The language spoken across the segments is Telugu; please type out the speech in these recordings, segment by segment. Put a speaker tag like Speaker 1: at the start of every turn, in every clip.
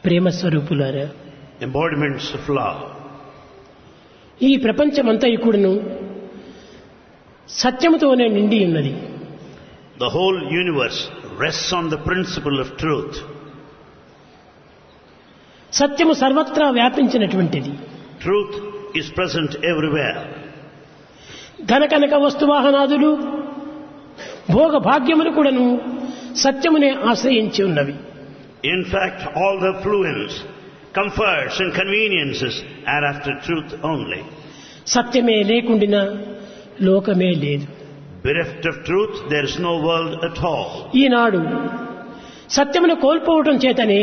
Speaker 1: ప్రేమ స్వరూపులారా,
Speaker 2: embodiments of love.
Speaker 1: ఈ ప్రపంచమంతా కూడాను సత్యముతోనే నిండి ఉన్నది.
Speaker 2: The whole universe rests on the principle of truth.
Speaker 1: సత్యము సర్వత్రా వ్యాపించినటువంటిది.
Speaker 2: Truth is present everywhere.
Speaker 1: ధనకనక వస్తువాహనాదులు భోగ భాగ్యములు కూడాను సత్యమునే ఆశ్రయించి ఉన్నవి.
Speaker 2: In fact, all the affluence, comforts and conveniences are after truth only.
Speaker 1: సత్యమే లేకుండినా లోకమే లేదు.
Speaker 2: Bereft of truth, there is no world at all.
Speaker 1: ఈనాడు సత్యమును కోల్పోవటం చేతనే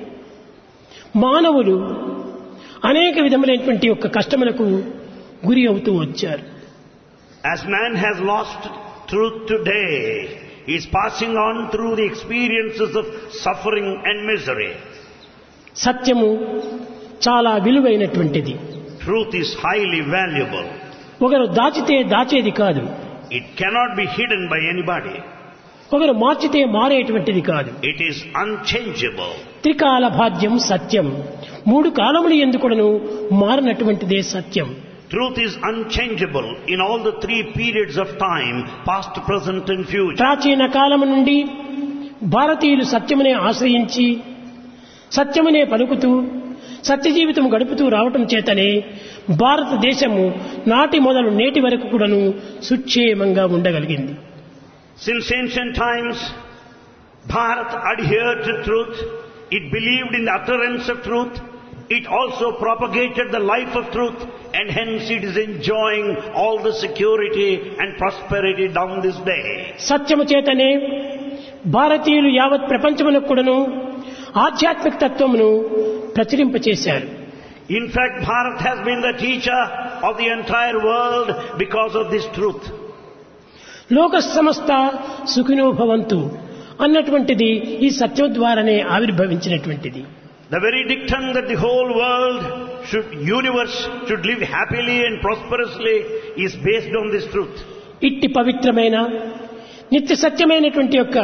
Speaker 1: మానవులు అనేక విధములైనటువంటి యొక్క కష్టములకు గురి అవుతూ వచ్చారు.
Speaker 2: As man has lost truth today, he is passing on through the experiences of suffering and misery.
Speaker 1: సత్యము చాలా విలువైనటువంటిది.
Speaker 2: Truth is highly valuable.
Speaker 1: ఒకరు దాచితే దాచేది కాదు.
Speaker 2: It cannot be hidden by anybody.
Speaker 1: ఒకరు మార్చితే మారేటువంటిది కాదు.
Speaker 2: It is unchangeable.
Speaker 1: త్రికాల భాగ్యం సత్యం. మూడు కాలములు ఎందుకును మారినటువంటిదే సత్యం.
Speaker 2: Truth is unchangeable in all the three periods of time, past, present and future.
Speaker 1: ప్రాచీన కాలము నుండి భారతీయులు సత్యమునే ఆశ్రయించి సత్యమునే పలుకుతూ సత్య జీవితం గడుపుతూ రావటం చేతనే భారతదేశము నాటి మొదలు నేటి వరకు కూడాను సుక్షేమంగా ఉండగలిగింది.
Speaker 2: Since ancient times, Bharat adhered to truth. It believed in the utterance of truth. It also propagated the life of truth, and hence it is enjoying all the security and prosperity down this day.
Speaker 1: సత్యము చేతనే భారతీయులు యావత్ ప్రపంచమునకు కూడాను ఆధ్యాత్మిక తత్వమును ప్రచురింపచేశారు.
Speaker 2: In fact, Bharat has been the teacher of the entire world because of this truth.
Speaker 1: లోక సమస్త సుఖినో భవంతు అన్నటువంటిది ఈ సత్యం ద్వారానే ఆవిర్భవించినటువంటిది.
Speaker 2: The very dictum that the whole world universe should live happily and prosperously is based on this truth.
Speaker 1: ఇట్టి పవిత్రమైన నిత్య సత్యమైనటువంటి యొక్క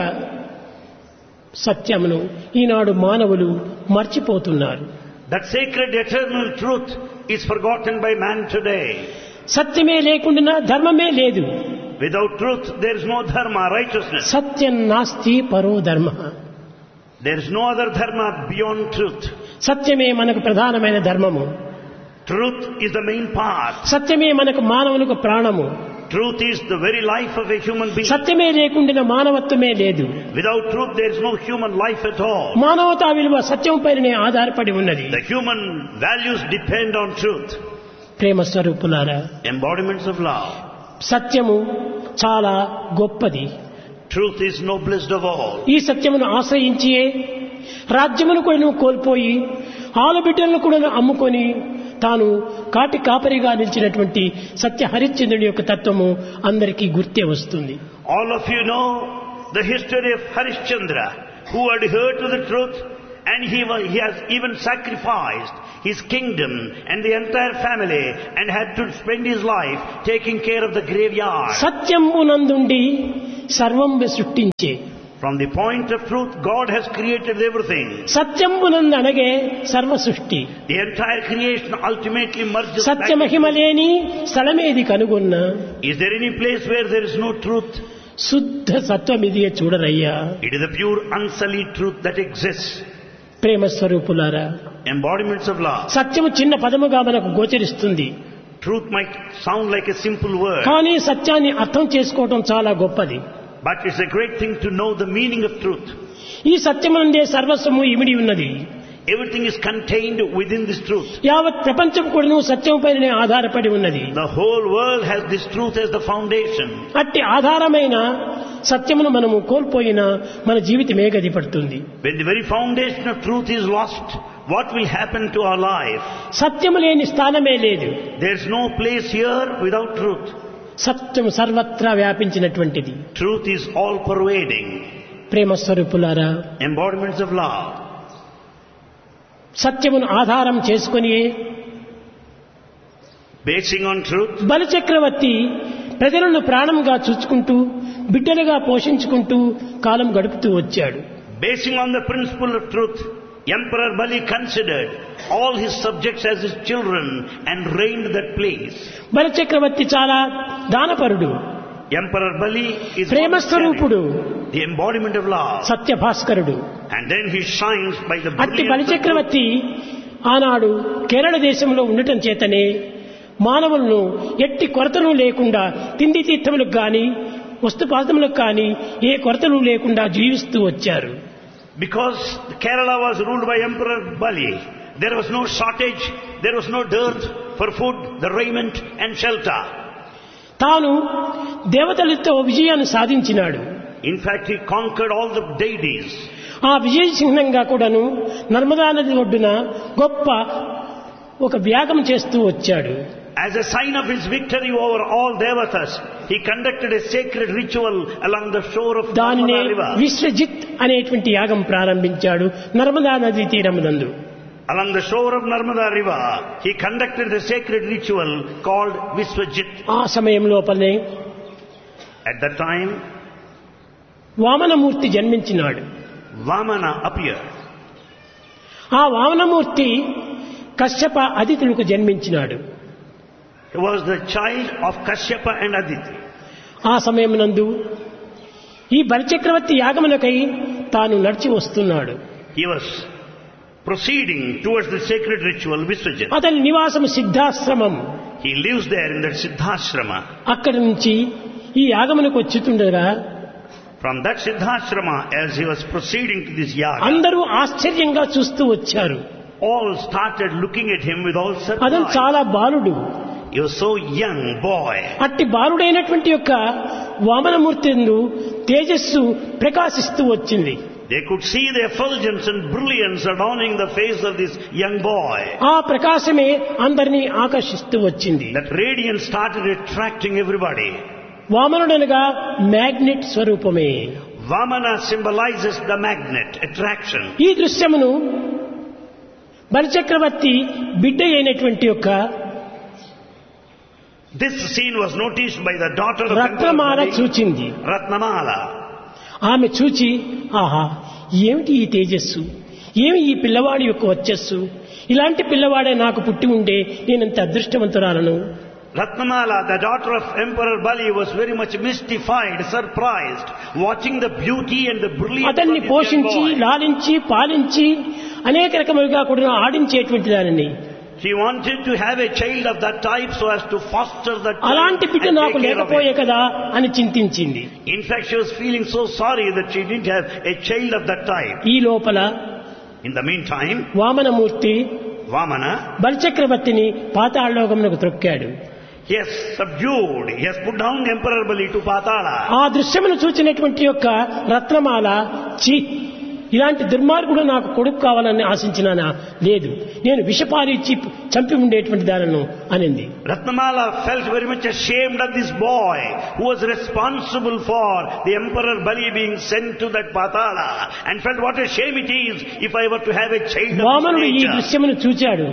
Speaker 1: సత్యమును ఈనాడు మానవులు మర్చిపోతున్నారు.
Speaker 2: That sacred eternal truth is forgotten by man today.
Speaker 1: సత్యమే లేకుండా ధర్మమే లేదు.
Speaker 2: Without truth there is no dharma, righteousness.
Speaker 1: సత్యం నాస్తి పరో ధర్మ.
Speaker 2: There is no other dharma beyond truth.
Speaker 1: సత్యమే మనకు ప్రధానమైన ధర్మము.
Speaker 2: Truth is the main part.
Speaker 1: సత్యమే మనకు మానవులకు ప్రాణము.
Speaker 2: Truth is the very life of a human being.
Speaker 1: సత్యమే లేకుండా మానవత్వమే లేదు.
Speaker 2: Without truth there is no human life at all.
Speaker 1: మానవతా విలువ సత్యం పైనే ఆధారపడి ఉన్నది.
Speaker 2: The human values depend on truth.
Speaker 1: ప్రేమ స్వరూపులారా,
Speaker 2: Embodiments of love.
Speaker 1: సత్యము చాలా గొప్పది.
Speaker 2: Truth is noblest of all.
Speaker 1: ఈ సత్యమును ఆశ్రయించి రాజ్యమును కూడా కోల్పోయి ఆలబిడ్డలను కూడా అమ్ముకొని తాను కాటి కాపరిగా నిలిచినటువంటి సత్య హరిశ్చంద్రుడి యొక్క తత్వము అందరికీ గుర్తే వస్తుంది.
Speaker 2: All of you know the history of Harishchandra, who adhered to the truth, and he has even sacrificed his kingdom and the entire family and had to spend his life taking care of the graveyard.
Speaker 1: సత్యమునందుండి సర్వం సృష్టించే.
Speaker 2: From the point of truth, God has created everything.
Speaker 1: సత్యమునందు అనగే సర్వ సృష్టి.
Speaker 2: The entire creation ultimately merges.
Speaker 1: సత్యమహిమ లేని స్థలమేది కనుగొన్న.
Speaker 2: Is there any place where there is no truth?
Speaker 1: శుద్ధ సత్వమిదియే చూడరయ్యా.
Speaker 2: It is the pure unsullied truth that exists.
Speaker 1: ప్రేమ స్వరూపులారా,
Speaker 2: Embodiments of love.
Speaker 1: సత్యము చిన్న పదముగా మనకు గోచరిస్తుంది.
Speaker 2: Truth might sound like a simple word,
Speaker 1: కానీ సత్యాన్ని అర్థం చేసుకోవటం చాలా గొప్పది.
Speaker 2: but it's a great thing to know the meaning of truth.
Speaker 1: ఈ సత్యమునందే సర్వస్వము ఇమిడి ఉన్నది.
Speaker 2: Everything is contained within this truth.
Speaker 1: యావత్ ప్రపంచం కూడాను సత్యముపైనే ఆధారపడి ఉన్నది.
Speaker 2: The whole world has this truth as the foundation.
Speaker 1: అట్టి ఆధారమైన సత్యమును మనము కోల్పోయినా మన జీవితమే గతిపడుతుంది.
Speaker 2: When the very foundation of truth is lost, what will happen to our life?
Speaker 1: సత్యము లేని స్థానమే లేదు.
Speaker 2: There is no place here without truth.
Speaker 1: సత్యము సర్వత్రా వ్యాపించినటువంటిది.
Speaker 2: Truth is all pervading.
Speaker 1: ప్రేమ స్వరూపులారా,
Speaker 2: Embodiments of love.
Speaker 1: సత్యమును ఆధారం చేసుకొని
Speaker 2: Basing on truth,
Speaker 1: బలిచక్రవర్తి ప్రజలను ప్రాణంగా చూచుకుంటూ బిడ్డలుగా పోషించుకుంటూ కాలం గడుపుతూ వచ్చాడు.
Speaker 2: basing on the principle of truth, Emperor Bali considered all his subjects as his children and reigned that place.
Speaker 1: బలి చక్రవర్తి చాలా దానపరుడు,
Speaker 2: Emperor Bali is
Speaker 1: ప్రేమస్వరూపుడు,
Speaker 2: the embodiment of love.
Speaker 1: సత్యభాస్కరుడు.
Speaker 2: And then he shines by the
Speaker 1: అట్టి బలి
Speaker 2: brilliance of truth.
Speaker 1: చక్రవర్తి ఆనాడు కేరళ దేశంలో ఉండటం చేతనే మానవులను ఎట్టి కొరతలు లేకుండా తిండి తీర్థములకు కానీ వస్తుపాదములకు కానీ ఏ కొరతలు లేకుండా జీవిస్తూ వచ్చారు.
Speaker 2: Because Kerala was ruled by Emperor Bali, there was no shortage, there was no dearth for food, the raiment and shelter.
Speaker 1: తాను దేవతలతో విజయాన్ని సాధించినాడు.
Speaker 2: In fact, he conquered all the deities.
Speaker 1: ఆ విజయ చిహ్నంగా కూడాను నర్మదా నది ఒడ్డున గొప్ప ఒక యాగం చేస్తూ వచ్చాడు.
Speaker 2: As a sign of his victory over all devatas, he conducted a sacred ritual along the shore of
Speaker 1: దానినే
Speaker 2: Narmada river.
Speaker 1: విశ్వజిత్ అనేటువంటి యాగం ప్రారంభించాడు నర్మదా నది తీరమునందు.
Speaker 2: Along the shore of Narmada river, he conducted the sacred ritual called Viswajit.
Speaker 1: ఆ సమయం లోపలనే
Speaker 2: At that time,
Speaker 1: Vamanamurthy జన్మించినాడు.
Speaker 2: Vamana appeared.
Speaker 1: ఆ Vamanamurthy Kashyapa అదితులకు జన్మించినాడు.
Speaker 2: He was the child of Kashyapa and Aditi.
Speaker 1: ఆ సమయమునందు ఈ బలిచక్రవర్తి యాగమునకై తాను నడిచి వస్తున్నాడు.
Speaker 2: He was proceeding towards the sacred ritual Viswajit.
Speaker 1: అతని నివాసం Siddhashramam.
Speaker 2: He lives there in that Siddhashrama.
Speaker 1: అక్కడి నుంచి ఈ యాగమునకు వచ్చుతుండగా
Speaker 2: From that Siddhashrama, as he was proceeding to this yaga,
Speaker 1: అందరూ ఆశ్చర్యంగా చూస్తూ వచ్చారు.
Speaker 2: all started looking at him with all
Speaker 1: అతను
Speaker 2: surprise.
Speaker 1: చాలా బాలుడు.
Speaker 2: He was so young boy.
Speaker 1: అట్టి బాలుడైనటువంటి యొక్క వామనమూర్తి యందు తేజస్సు ప్రకాశిస్తూ వచ్చింది.
Speaker 2: They could see the effulgence and brilliance adorning the face of this young boy.
Speaker 1: ఆ ప్రకాశమే అందరినీ ఆకర్షిస్తూ వచ్చింది.
Speaker 2: That radiance started attracting everybody.
Speaker 1: వామనుడనగా magnet స్వరూపమే.
Speaker 2: Vamana symbolizes the magnet, attraction.
Speaker 1: ఈ దృశ్యమును బలిచక్రవర్తి బిడ్డ అయినటువంటి యొక్క
Speaker 2: This scene was noticed by the daughter of
Speaker 1: Ratnamala
Speaker 2: Emperor Bali,
Speaker 1: చూచింది.
Speaker 2: Ratnamala.
Speaker 1: ఆమె చూచి ఆహా ఏమిటి ఈ తేజస్సు, ఏమి ఈ పిల్లవాడి యొక్క వచ్చస్సు, ఇలాంటి పిల్లవాడే నాకు పుట్టి ఉండే నేనంత అదృష్టవంతురాలను.
Speaker 2: Ratnamala, the daughter of Emperor Bali, was very much mystified, surprised, watching the beauty and the brilliance of
Speaker 1: అతన్ని
Speaker 2: this young
Speaker 1: పోషించి
Speaker 2: boy.
Speaker 1: లాలించి పాలించి అనేక రకములుగా కూడా ఆడించేటువంటి దానిని,
Speaker 2: She wanted to have a child of that type so as to foster that child
Speaker 1: అలాంటి
Speaker 2: and
Speaker 1: బిడ్డ
Speaker 2: take
Speaker 1: నాకు
Speaker 2: care of
Speaker 1: లేకపోయే
Speaker 2: it.
Speaker 1: కదా అని చింతించింది.
Speaker 2: In fact, she was feeling so sorry that she didn't have a child of that type.
Speaker 1: ఈ లోపల
Speaker 2: In the meantime,
Speaker 1: Vamanamurthy
Speaker 2: Vamana,
Speaker 1: బలిచక్రవర్తిని పాతాళలోకమునకు త్రొక్కాడు.
Speaker 2: he has subdued, he has put down Emperor Bali to Patala.
Speaker 1: ఆ దృశ్యమును చూచినటువంటి యొక్క రత్నమాల చి ఇలాంటి దుర్మార్గుడు నాకు కొడుకు కావాలని ఆశించినానా, లేదు నేను విషపాలు ఇచ్చి చంపి ఉండేటువంటి దానను అనింది.
Speaker 2: Ratnamala felt very much ashamed of this boy who was responsible for the Emperor Bali being sent to that Patala, and felt what a shame it is if I were to have a child of
Speaker 1: Vamanudu
Speaker 2: this
Speaker 1: ఈ
Speaker 2: nature.
Speaker 1: దృశ్యమును చూచాడు.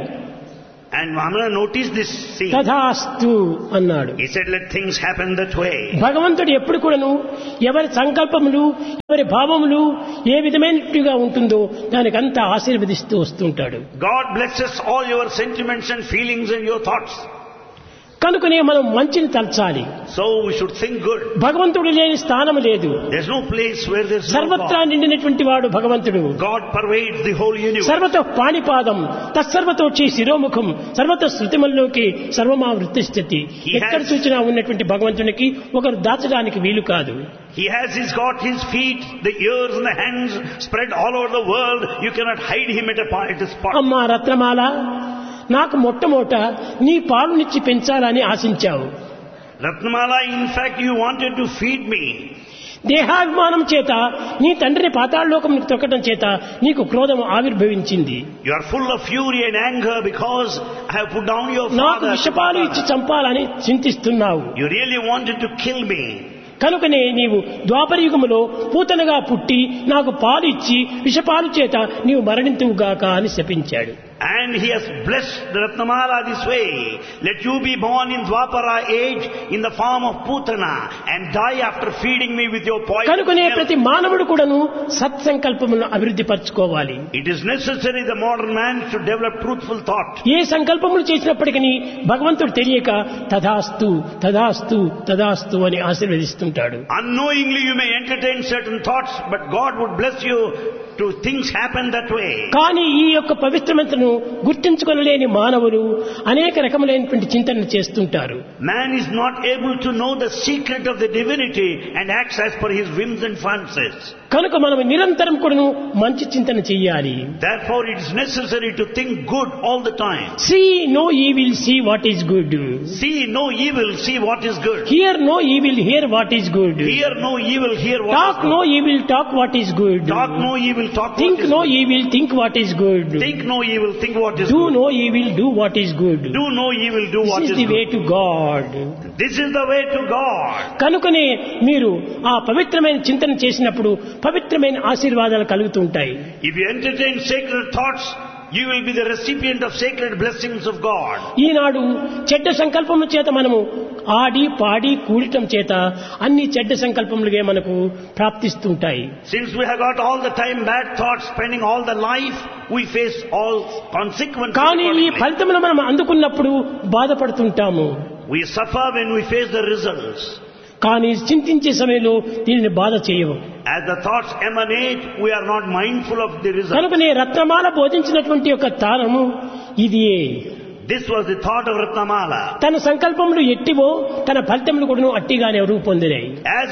Speaker 2: And Vamana noticed this scene.
Speaker 1: తథాస్తు అన్నాడు.
Speaker 2: He said, let things happen that way.
Speaker 1: భగవంతుడు ఎప్పుడు కూడాను ఎవరి సంకల్పములు ఎవరి భావములు ఏ విధమైనట్టుగా ఉంటుందో దానికంతా ఆశీర్వదిస్తూ వస్తుంటాడు.
Speaker 2: God blesses all your sentiments and feelings and your thoughts.
Speaker 1: కనుకనే మనం మంచిని తలచాలి.
Speaker 2: So we should think good.
Speaker 1: భగవంతుడు లేని స్థానం లేదు.
Speaker 2: There's no place where there's no
Speaker 1: సర్వత్రా
Speaker 2: God.
Speaker 1: నిండినటువంటి వాడు భగవంతుడు.
Speaker 2: God pervades the whole universe.
Speaker 1: సర్వతో పాణిపాదం తత్సర్వతోచి శిరోముఖం సర్వత శృతిమల్లోకి సర్వమా వృత్తిస్థితి. ఎక్కడ చూచినా ఉన్నటువంటి భగవంతునికి ఒకరు దాచడానికి వీలు కాదు.
Speaker 2: He has got his feet, the ears and the hands spread all over the world. You cannot hide him at a spot.
Speaker 1: అమ్మా రత్నమాల, నాకు మొట్టమొదట నీ పాలునిచ్చి పెంచాలని ఆశించావు.
Speaker 2: Ratnamala, in fact, you wanted to feed me.
Speaker 1: దేహాభిమానం చేత నీ తండ్రిని పాతాళలోకమునకు తొక్కడం చేత నీకు క్రోధం ఆవిర్భవించింది.
Speaker 2: You are full of fury and anger because I have put down your
Speaker 1: నాకు
Speaker 2: father.
Speaker 1: విషపాలు ఇచ్చి చంపాలని చింతిస్తున్నావు.
Speaker 2: You really wanted to kill me.
Speaker 1: కనుకనే నీవు ద్వాపరయుగములో పూతనగా పుట్టి నాకు పాలు ఇచ్చి విషపాలు చేత నీవు మరణింతువుగాక అని శపించాడు.
Speaker 2: And he has blessed the Ratnamala this way. Let you be born in Dwapara age in the form of Putana and die after feeding me with your poison.
Speaker 1: కనుకనే ప్రతి మానవుడు కూడాను సత్సంకల్పములను అభివృద్ధి పరచుకోవాలి.
Speaker 2: It is necessary the modern man should develop truthful thought.
Speaker 1: ఏ సంకల్పములు చేసినప్పటికీ భగవంతుడు తెలియక తథాస్తు తథాస్తు తథాస్తు అని ఆశీర్వదిస్తుంటాడు.
Speaker 2: Unknowingly you may entertain certain thoughts, but God would bless you to things happen that way.
Speaker 1: కానీ ఈ యొక్క పవిత్రమంతను గుర్తించుకొనలేని మానవులు అనేక రకములైనటువంటి చింతనలు చేస్తుంటారు.
Speaker 2: Man is not able to know the secret of the divinity and acts as per his whims and fancies.
Speaker 1: కనుక మనం నిరంతరం కూడాను మంచి చింతన చెయ్యాలి.
Speaker 2: Therefore it is necessary to think good all the time.
Speaker 1: See no evil, see what is good.
Speaker 2: See no evil, see what is good.
Speaker 1: Hear no evil, hear what is good.
Speaker 2: Hear no evil, hear what
Speaker 1: Talk
Speaker 2: is good.
Speaker 1: no evil, talk what is good.
Speaker 2: Talk no evil, talk
Speaker 1: Think
Speaker 2: what is
Speaker 1: no
Speaker 2: good.
Speaker 1: evil, think what is good.
Speaker 2: Think no evil, think what is
Speaker 1: Do
Speaker 2: good.
Speaker 1: no evil, do what is good.
Speaker 2: Do no evil, do what
Speaker 1: This
Speaker 2: is
Speaker 1: is the way
Speaker 2: good.
Speaker 1: to God.
Speaker 2: This is the way to God.
Speaker 1: కనుకనే మీరు ఆ పవిత్రమైన చింతన చేసినప్పుడు పవిత్రమైన ఆశీర్వాదాలు కలుగుతుంటాయి.
Speaker 2: If you entertain sacred thoughts, you will be the recipient of sacred blessings of God.
Speaker 1: ఈనాడు చెడ్డ సంకల్పముల చేత మనము ఆడి పాడి కూడటం చేత అన్ని చెడ్డ సంకల్పములుగా మనకు ప్రాప్తిస్తుంటాయి.
Speaker 2: Since we have got all the time bad thoughts, spending all the life, we face all consequences.
Speaker 1: కానీ ఈ
Speaker 2: accordingly.
Speaker 1: ఫలితమును మనం అందుకున్నప్పుడు బాధపడుతుంటాము.
Speaker 2: We suffer when we face the results.
Speaker 1: కానీ చింతించే సమయంలో దీనిని బాధ చేయము.
Speaker 2: As the thoughts emanate, we are not mindful of the results.
Speaker 1: కనుకనే రత్నమాల బోధించినటువంటి యొక్క తారము ఇదియే.
Speaker 2: This was the thought of Ratnamala.
Speaker 1: తన సంకల్పములు ఎట్టివో తన ఫలితములు కూడా అట్టిగానే రూపొందినాయి.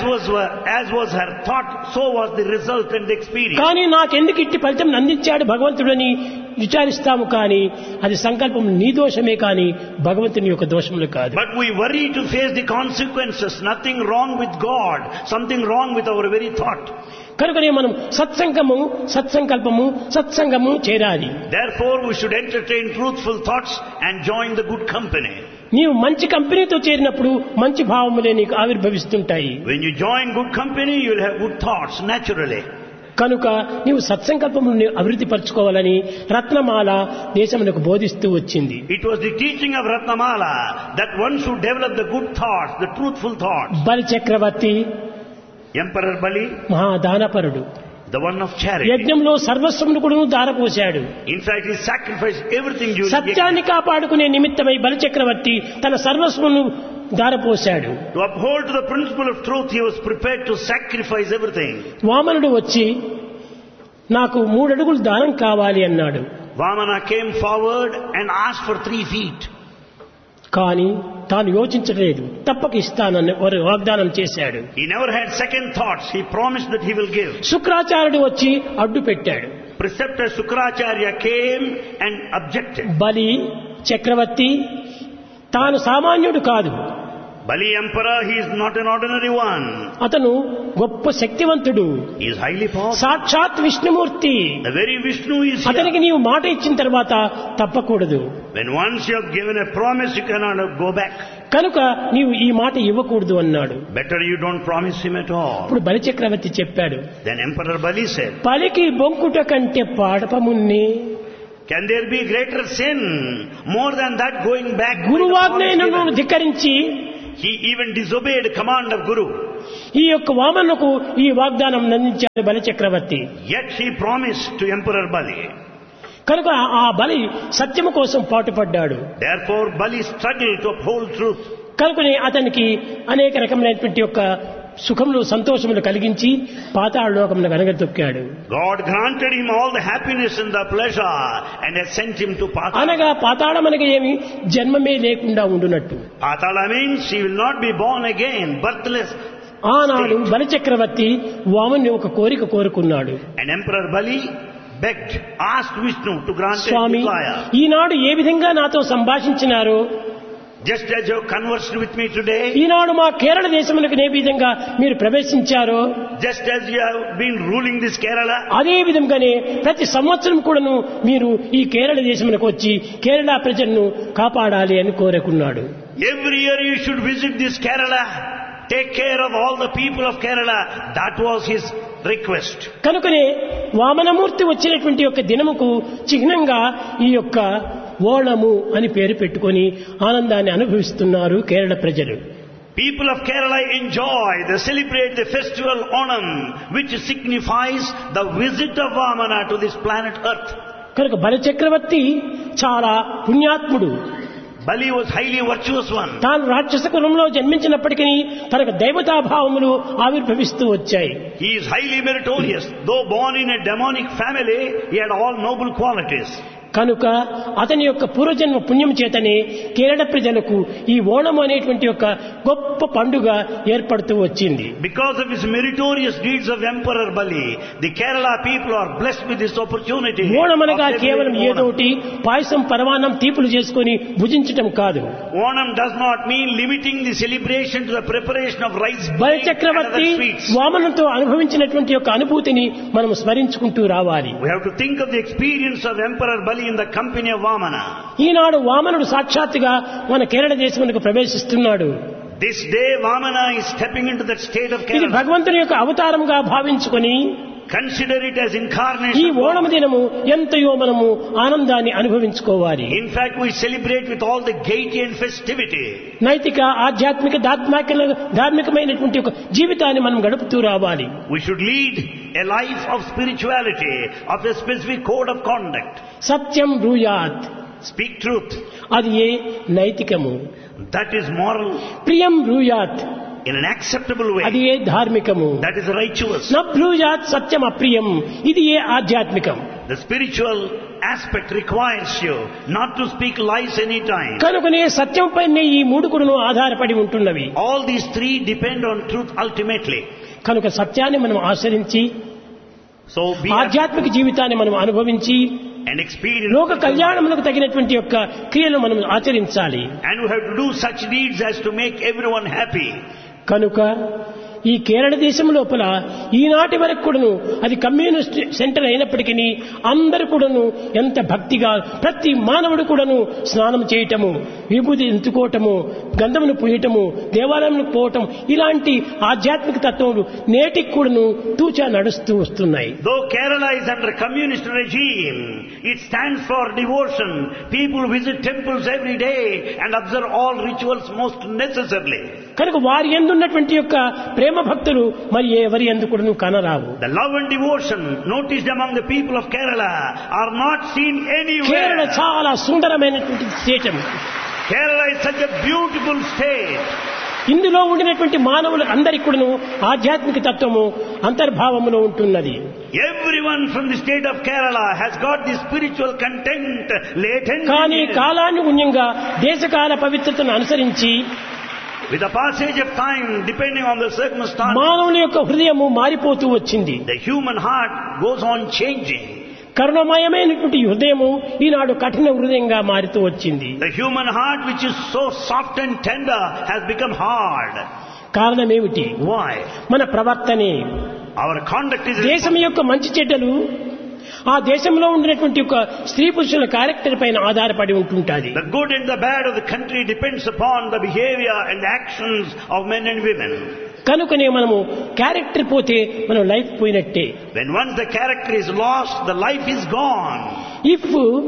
Speaker 2: As was her thought, so was the result and the experience.
Speaker 1: కానీ నాకెందుకు ఇట్టి ఫలితం అందించాడు భగవంతుడని విచారిస్తాము. కానీ అది సంకల్పం నీ దోషమే కానీ భగవంతుని యొక్క దోషములు కాదు.
Speaker 2: But we worry to face the consequences. Nothing wrong with God. Something wrong with our very thought.
Speaker 1: కనుకనే మనం సత్సంకల్పము సత్సంగము చేరాలి.
Speaker 2: Therefore we should entertain truthful thoughts and join the good company.
Speaker 1: నీవు మంచి కంపెనీతో చేరినప్పుడు మంచి భావములే నీకు ఆవిర్భవిస్తుంటాయి.
Speaker 2: When you join good company, you will have good thoughts naturally.
Speaker 1: కనుక నీవు సత్సంకల్పమును అభివృద్ధి పరచుకోవాలని రత్నమాల దేశమునకు బోధిస్తూ వచ్చింది.
Speaker 2: It was the teaching of Ratnamala that one should develop the good thoughts, the truthful thoughts.
Speaker 1: బలి చక్రవర్తి
Speaker 2: Emperor Bali,
Speaker 1: మహాదానపరుడు,
Speaker 2: the one of charity.
Speaker 1: యజ్ఞంలో సర్వస్వమును కూడా దారపోశాడు.
Speaker 2: In fact, he sacrificed everything during the
Speaker 1: సత్యాన్ని కాపాడుకునే నిమిత్తమై బలి చక్రవర్తి తన సర్వస్వమును దారపోశాడు.
Speaker 2: To uphold to the principle of truth, he was prepared to sacrifice everything.
Speaker 1: వామనుడు వచ్చి నాకు 3 అడుగులు దానం కావాలి అన్నాడు.
Speaker 2: Vamana came forward and asked for 3 feet.
Speaker 1: కానీ తాను యోచించలేదు. తప్పక ఇస్తానని వాగ్దానం చేశాడు.
Speaker 2: He never had second thoughts. He promised that he will give.
Speaker 1: శుక్రాచార్యుడు వచ్చి అడ్డు పెట్టాడు.
Speaker 2: Preceptor Sukracharya came and objected.
Speaker 1: బలి చక్రవర్తి తాను సామాన్యుడు కాదు.
Speaker 2: Bali Emperor, he is not an ordinary one.
Speaker 1: అతను గొప్ప శక్తివంతుడు.
Speaker 2: He is highly powerful.
Speaker 1: సాక్షాత్ Vishnumurthy.
Speaker 2: The very Vishnu is
Speaker 1: అతనికి
Speaker 2: here.
Speaker 1: నీవు మాట ఇచ్చిన తర్వాత తప్పకూడదు.
Speaker 2: When once you have given a promise, you cannot go back.
Speaker 1: కనుక నీవు ఈ మాట ఇవ్వకూడదు అన్నాడు.
Speaker 2: Better you don't promise him at all.
Speaker 1: ఇప్పుడు బలి చక్రవర్తి చెప్పాడు,
Speaker 2: Then Emperor Bali said,
Speaker 1: పలికి బొంకుట కంటే పాడపమున్ని
Speaker 2: can there be greater sin more than that going back? with the
Speaker 1: గురువాజ్ఞను
Speaker 2: promise given?
Speaker 1: ధిక్కరించి
Speaker 2: He even disobeyed command of Guru.
Speaker 1: ఈ యొక్క వామనుకు ఈ వాగ్దానం అందించాడు బలి చక్రవర్తి.
Speaker 2: Yet he promised to Emperor Bali.
Speaker 1: కనుక ఆ బలి సత్యము కోసం పాటుపడ్డాడు.
Speaker 2: Therefore Bali struggled to uphold truth.
Speaker 1: కనుకనే అతనికి అనేక రకమైనటువంటి యొక్క సుఖములు సంతోషములు కలిగించి పాతాళ లోకమును గనగతొక్కాడు.
Speaker 2: God granted him all the happiness and the pleasure and has sent him to Patala.
Speaker 1: అనగా పాతాళం అనగా ఏమి, జన్మమే లేకుండా ఉండునట్టు.
Speaker 2: Patala means he will not be born again, birthless.
Speaker 1: ఆనాడు బలి చక్రవర్తి వామని ఒక కోరిక కోరుకున్నాడు.
Speaker 2: And Emperor Bali begged, asked Vishnu to grant his
Speaker 1: Swamy,
Speaker 2: desire.
Speaker 1: ఈనాడు ఏ విధంగా నాతో సంభాషించినారో,
Speaker 2: Just as you have conversed with me today,
Speaker 1: ఈనాడు మా కేరళ దేశములకు ఏ విధంగా మీరు ప్రవేశించారో,
Speaker 2: just as you have been ruling this Kerala,
Speaker 1: అదే విధంగానే ప్రతి సంవత్సరం కూడాను మీరు ఈ కేరళ దేశములకు వచ్చి కేరళ ప్రజలను కాపాడాలి అని కోరుకున్నాడు.
Speaker 2: every year you should visit this Kerala, take care of all the people of Kerala. That was his request.
Speaker 1: కనుకనే వామనమూర్తి వచ్చినటువంటి యొక్క దినముకు చిహ్నంగా ఈ యొక్క ఓణము అని పేరు పెట్టుకొని ఆనందాన్ని అనుభవిస్తున్నారు కేరళ ప్రజలు.
Speaker 2: People of Kerala enjoy, they celebrate the festival Onam, which signifies the visit of Vamana to this planet Earth.
Speaker 1: కనుక బలిచక్రవర్తి చాలా పుణ్యాత్ముడు.
Speaker 2: Bali was highly virtuous one.
Speaker 1: తాను రాక్షస కులంలో జన్మించినప్పటికీ తనకు దైవతాభావములు ఆవిర్భవిస్తూ వచ్చాయి.
Speaker 2: He is highly meritorious. Though born in a demonic family, he had all noble qualities.
Speaker 1: కనుక అతని యొక్క పూర్వజన్మ పుణ్యం చేతనే కేరళ ప్రజలకు ఈ ఓణం అనేటువంటి ఒక గొప్ప పండుగ ఏర్పడుతూ వచ్చింది.
Speaker 2: Because of his meritorious deeds of Emperor Bali, the Kerala people are blessed with this opportunity.
Speaker 1: Onam అనగా కేవలం ఏదోటి పాయసం పరమాన్నం తీపులు చేసుకొని భుజించటం కాదు.
Speaker 2: Onam does not mean limiting the celebration to the preparation of rice
Speaker 1: బలి
Speaker 2: cake and
Speaker 1: Chakravarthi
Speaker 2: other sweets.
Speaker 1: వామనంతో అనుభవించినటువంటి యొక్క అనుభూతిని మనం స్మరించుకుంటూ రావాలి.
Speaker 2: We have to think of the experience of Emperor Bali in the company of Vamana.
Speaker 1: ఈనాడు వామనుడు సాక్షాత్తుగా మన కేరళ దేశమునకు ప్రవేశిస్తున్నాడు.
Speaker 2: This day Vamana is stepping into that state of
Speaker 1: ఇది
Speaker 2: Kerala.
Speaker 1: భగవంతుని యొక్క అవతారంగా భావించుకొని
Speaker 2: Consider it as
Speaker 1: ఈ
Speaker 2: incarnation of
Speaker 1: ఓణం
Speaker 2: God.
Speaker 1: దినము ఎంతయో మనము ఆనందాన్ని అనుభవించుకోవాలి.
Speaker 2: In fact, we celebrate with all the gaiety and festivity.
Speaker 1: నైతిక ఆధ్యాత్మిక ధార్మికమైనటువంటి ఒక జీవితాన్ని మనం గడుపుతూ రావాలి.
Speaker 2: We should lead a life of spirituality, of a specific code of conduct.
Speaker 1: Satyam బ్రూయాత్,
Speaker 2: Speak truth.
Speaker 1: అది ఏ నైతికము.
Speaker 2: That is moral
Speaker 1: ప్రియం బ్రూయాత్,
Speaker 2: in an acceptable
Speaker 1: అది
Speaker 2: way.
Speaker 1: A ధార్మికము.
Speaker 2: That is righteous.
Speaker 1: న బ్రూయాత్ సత్యం అప్రియం, ఇది ఏ ఆధ్యాత్మికం.
Speaker 2: The spiritual aspect requires you not to speak lies any time.
Speaker 1: కనుకనే సత్యం పైనే ఈ మూడు కూడాను ఆధారపడి ఉంటున్నవి.
Speaker 2: All these three depend on truth ultimately.
Speaker 1: కనుక సత్యాన్ని మనం ఆచరించి
Speaker 2: So be
Speaker 1: ఆధ్యాత్మిక జీవితాన్ని మనం అనుభవించి
Speaker 2: and experience.
Speaker 1: లోక కళ్యాణములకు తగినటువంటి యొక్క క్రియలు మనం ఆచరించాలి.
Speaker 2: And we have to do such deeds as to make everyone happy.
Speaker 1: కనుక ఈ కేరళ దేశం లోపల ఈనాటి వరకు కూడాను అది కమ్యూనిస్ట్ సెంటర్ అయినప్పటికీ అందరూ కూడాను ఎంత భక్తిగా ప్రతి మానవుడు కూడాను స్నానం చేయటము, విభూతి ఎంచుకోవటము, గంధమును పూయటము, దేవాలయంలో పోవటం, ఇలాంటి ఆధ్యాత్మిక తత్వములు నేటికి కూడాను తూచా నడుస్తూ వస్తున్నాయి.
Speaker 2: Though Kerala is under communist regime, it stands for devotion. People visit temples every day and observe all rituals most necessarily.
Speaker 1: కనుక వారి యందు ఉన్నటువంటి యొక్క ప్రేమ భక్తులు మరి ఎవరి యందు కూడాను కనరావు.
Speaker 2: The love and devotion noticed among the people of Kerala are not seen
Speaker 1: Kerala
Speaker 2: anywhere.
Speaker 1: చాలా సుందరమైనటువంటి దేశం.
Speaker 2: Kerala is such a beautiful state.
Speaker 1: ఇందులో ఉండినటువంటి మానవులు అందరికీ కూడాను ఆధ్యాత్మిక తత్వము అంతర్భావములో ఉంటున్నది.
Speaker 2: Everyone from the state of Kerala has got this spiritual content latent.
Speaker 1: కానీ
Speaker 2: in it.
Speaker 1: కాలానుగుణ్యంగా దేశకాల పవిత్రతను అనుసరించి
Speaker 2: With the passage of time, depending on the circumstances,
Speaker 1: మానవుని యొక్క హృదయము మారిపోతూ వచ్చింది.
Speaker 2: the human heart goes on changing.
Speaker 1: కరుణమయమైనటువంటి హృదయము ఈనాడు కఠిన హృదయంగా మారుతూ వచ్చింది.
Speaker 2: The human heart, which is so soft and tender, has become hard.
Speaker 1: కారణమేమిటి?
Speaker 2: Why?
Speaker 1: మన ప్రవర్తనే.
Speaker 2: Our conduct is
Speaker 1: దేశం యొక్క మంచి చెడ్డలు ఆ దేశంలో ఉండినటువంటి ఒక స్త్రీ పురుషుల క్యారెక్టర్ పైన ఆధారపడి ఉంటుంటాది.
Speaker 2: the good and the bad of the country depends upon the behavior and the actions of men and women.
Speaker 1: కనుకనే మనము క్యారెక్టర్ పోతే మనం లైఫ్ పోయినట్టే.
Speaker 2: When once the character is lost, the life is gone.
Speaker 1: If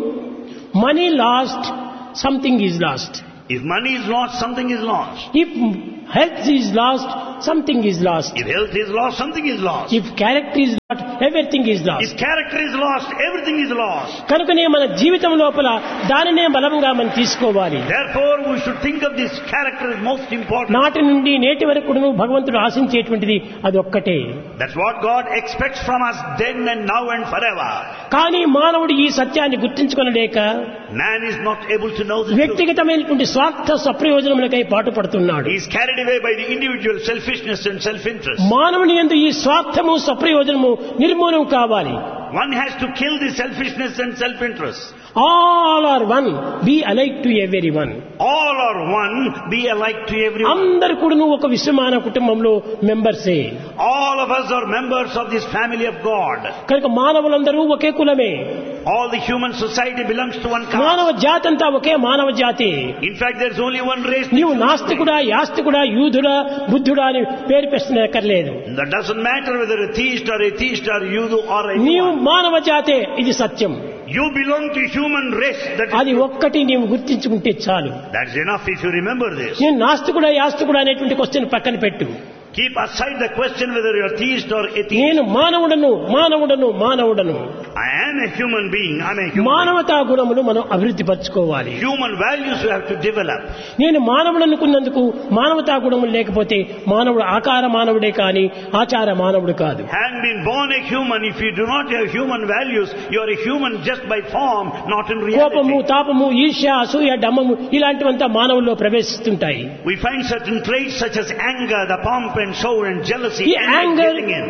Speaker 1: money last, something is lost.
Speaker 2: If money is lost, something is lost.
Speaker 1: If health is lost, something is lost.
Speaker 2: If health is lost, something is lost.
Speaker 1: If character is lost, everything is
Speaker 2: If
Speaker 1: last.
Speaker 2: character is lost, everything is lost.
Speaker 1: కనుకనే మన జీవితం లోపల దానినే బలంగా మనం తీసుకోవాలి.
Speaker 2: Therefore, we should think of this character as most important.
Speaker 1: నాటి నుండి నేటి వరకు కూడాను భగవంతుడు ఆశించేటువంటిది అది ఒక్కటే.
Speaker 2: That's what God expects from us then and now and forever.
Speaker 1: కానీ మానవుడు ఈ సత్యాన్ని గుర్తించుకొనలేక
Speaker 2: Man is not able to know the truth.
Speaker 1: వ్యక్తిగతమైనటువంటి స్వార్థ స్వప్రయోజనములకై పాటుపడుతున్నాడు.
Speaker 2: He is carried away by the individual selfishness and self-interest.
Speaker 1: మానవుని యందు ఈ స్వార్థము స్వప్రయోజనము నిర్మూలన కావాలి.
Speaker 2: One has to kill the selfishness and self-interest.
Speaker 1: All are one, be alike to every one.
Speaker 2: All are one, be alike to everyone.
Speaker 1: అందరు కూడాను ఒక విశ్వమాన కుటుంబంలో మెంబర్సే.
Speaker 2: All of us are members of this family of God.
Speaker 1: కనుక మానవులందరూ ఒకే కులమే.
Speaker 2: All the human society belongs to one
Speaker 1: మానవ
Speaker 2: caste.
Speaker 1: జాతి అంతా ఒకే మానవ జాతి.
Speaker 2: In fact, there's only one race.
Speaker 1: నీవు నాస్తికుడా, యాస్తికుడా, యూదుడా, బుద్ధుడా అని పేరు పెట్టనక్కర్లేదు.
Speaker 2: That doesn't matter whether a theist or atheist or Yudu or
Speaker 1: నీవు
Speaker 2: anyone.
Speaker 1: మానవ జాతే, ఇది సత్యం.
Speaker 2: You belong to human race.
Speaker 1: అది ఒక్కటి నీవు గుర్తించుకుంటే చాలు.
Speaker 2: That's enough if you remember this.
Speaker 1: నేను నాస్తికుడా, యాస్తికుడా అనేటువంటి క్వశ్చన్ పక్కన పెట్టు.
Speaker 2: Keep aside the question whether you're theist or atheist.
Speaker 1: నేను మానవుడను, మానవుడను, మానవుడను.
Speaker 2: I am a human being. I'm a human.
Speaker 1: మానవతా గుణములు మనం అభివృద్ధి పరచుకోవాలి.
Speaker 2: Human values you have to develop.
Speaker 1: నేను మానవుడనుకున్నందుకు మానవతా గుణములు లేకపోతే మానవుడు ఆకార మానవుడే కాని ఆచార మానవుడు కాదు.
Speaker 2: Having been born a human, if you do not have human values, you are a human just by form, not in
Speaker 1: కోపము,
Speaker 2: reality.
Speaker 1: తాపము, ఈర్ష్య, అసూయ, డమ్మము ఇలాంటివంతా మానవుల్లో ప్రవేశిస్తుంటాయి.
Speaker 2: We find certain traits such as anger, the pomp and show and jealousy,
Speaker 1: ఈ
Speaker 2: and
Speaker 1: anger,
Speaker 2: getting in.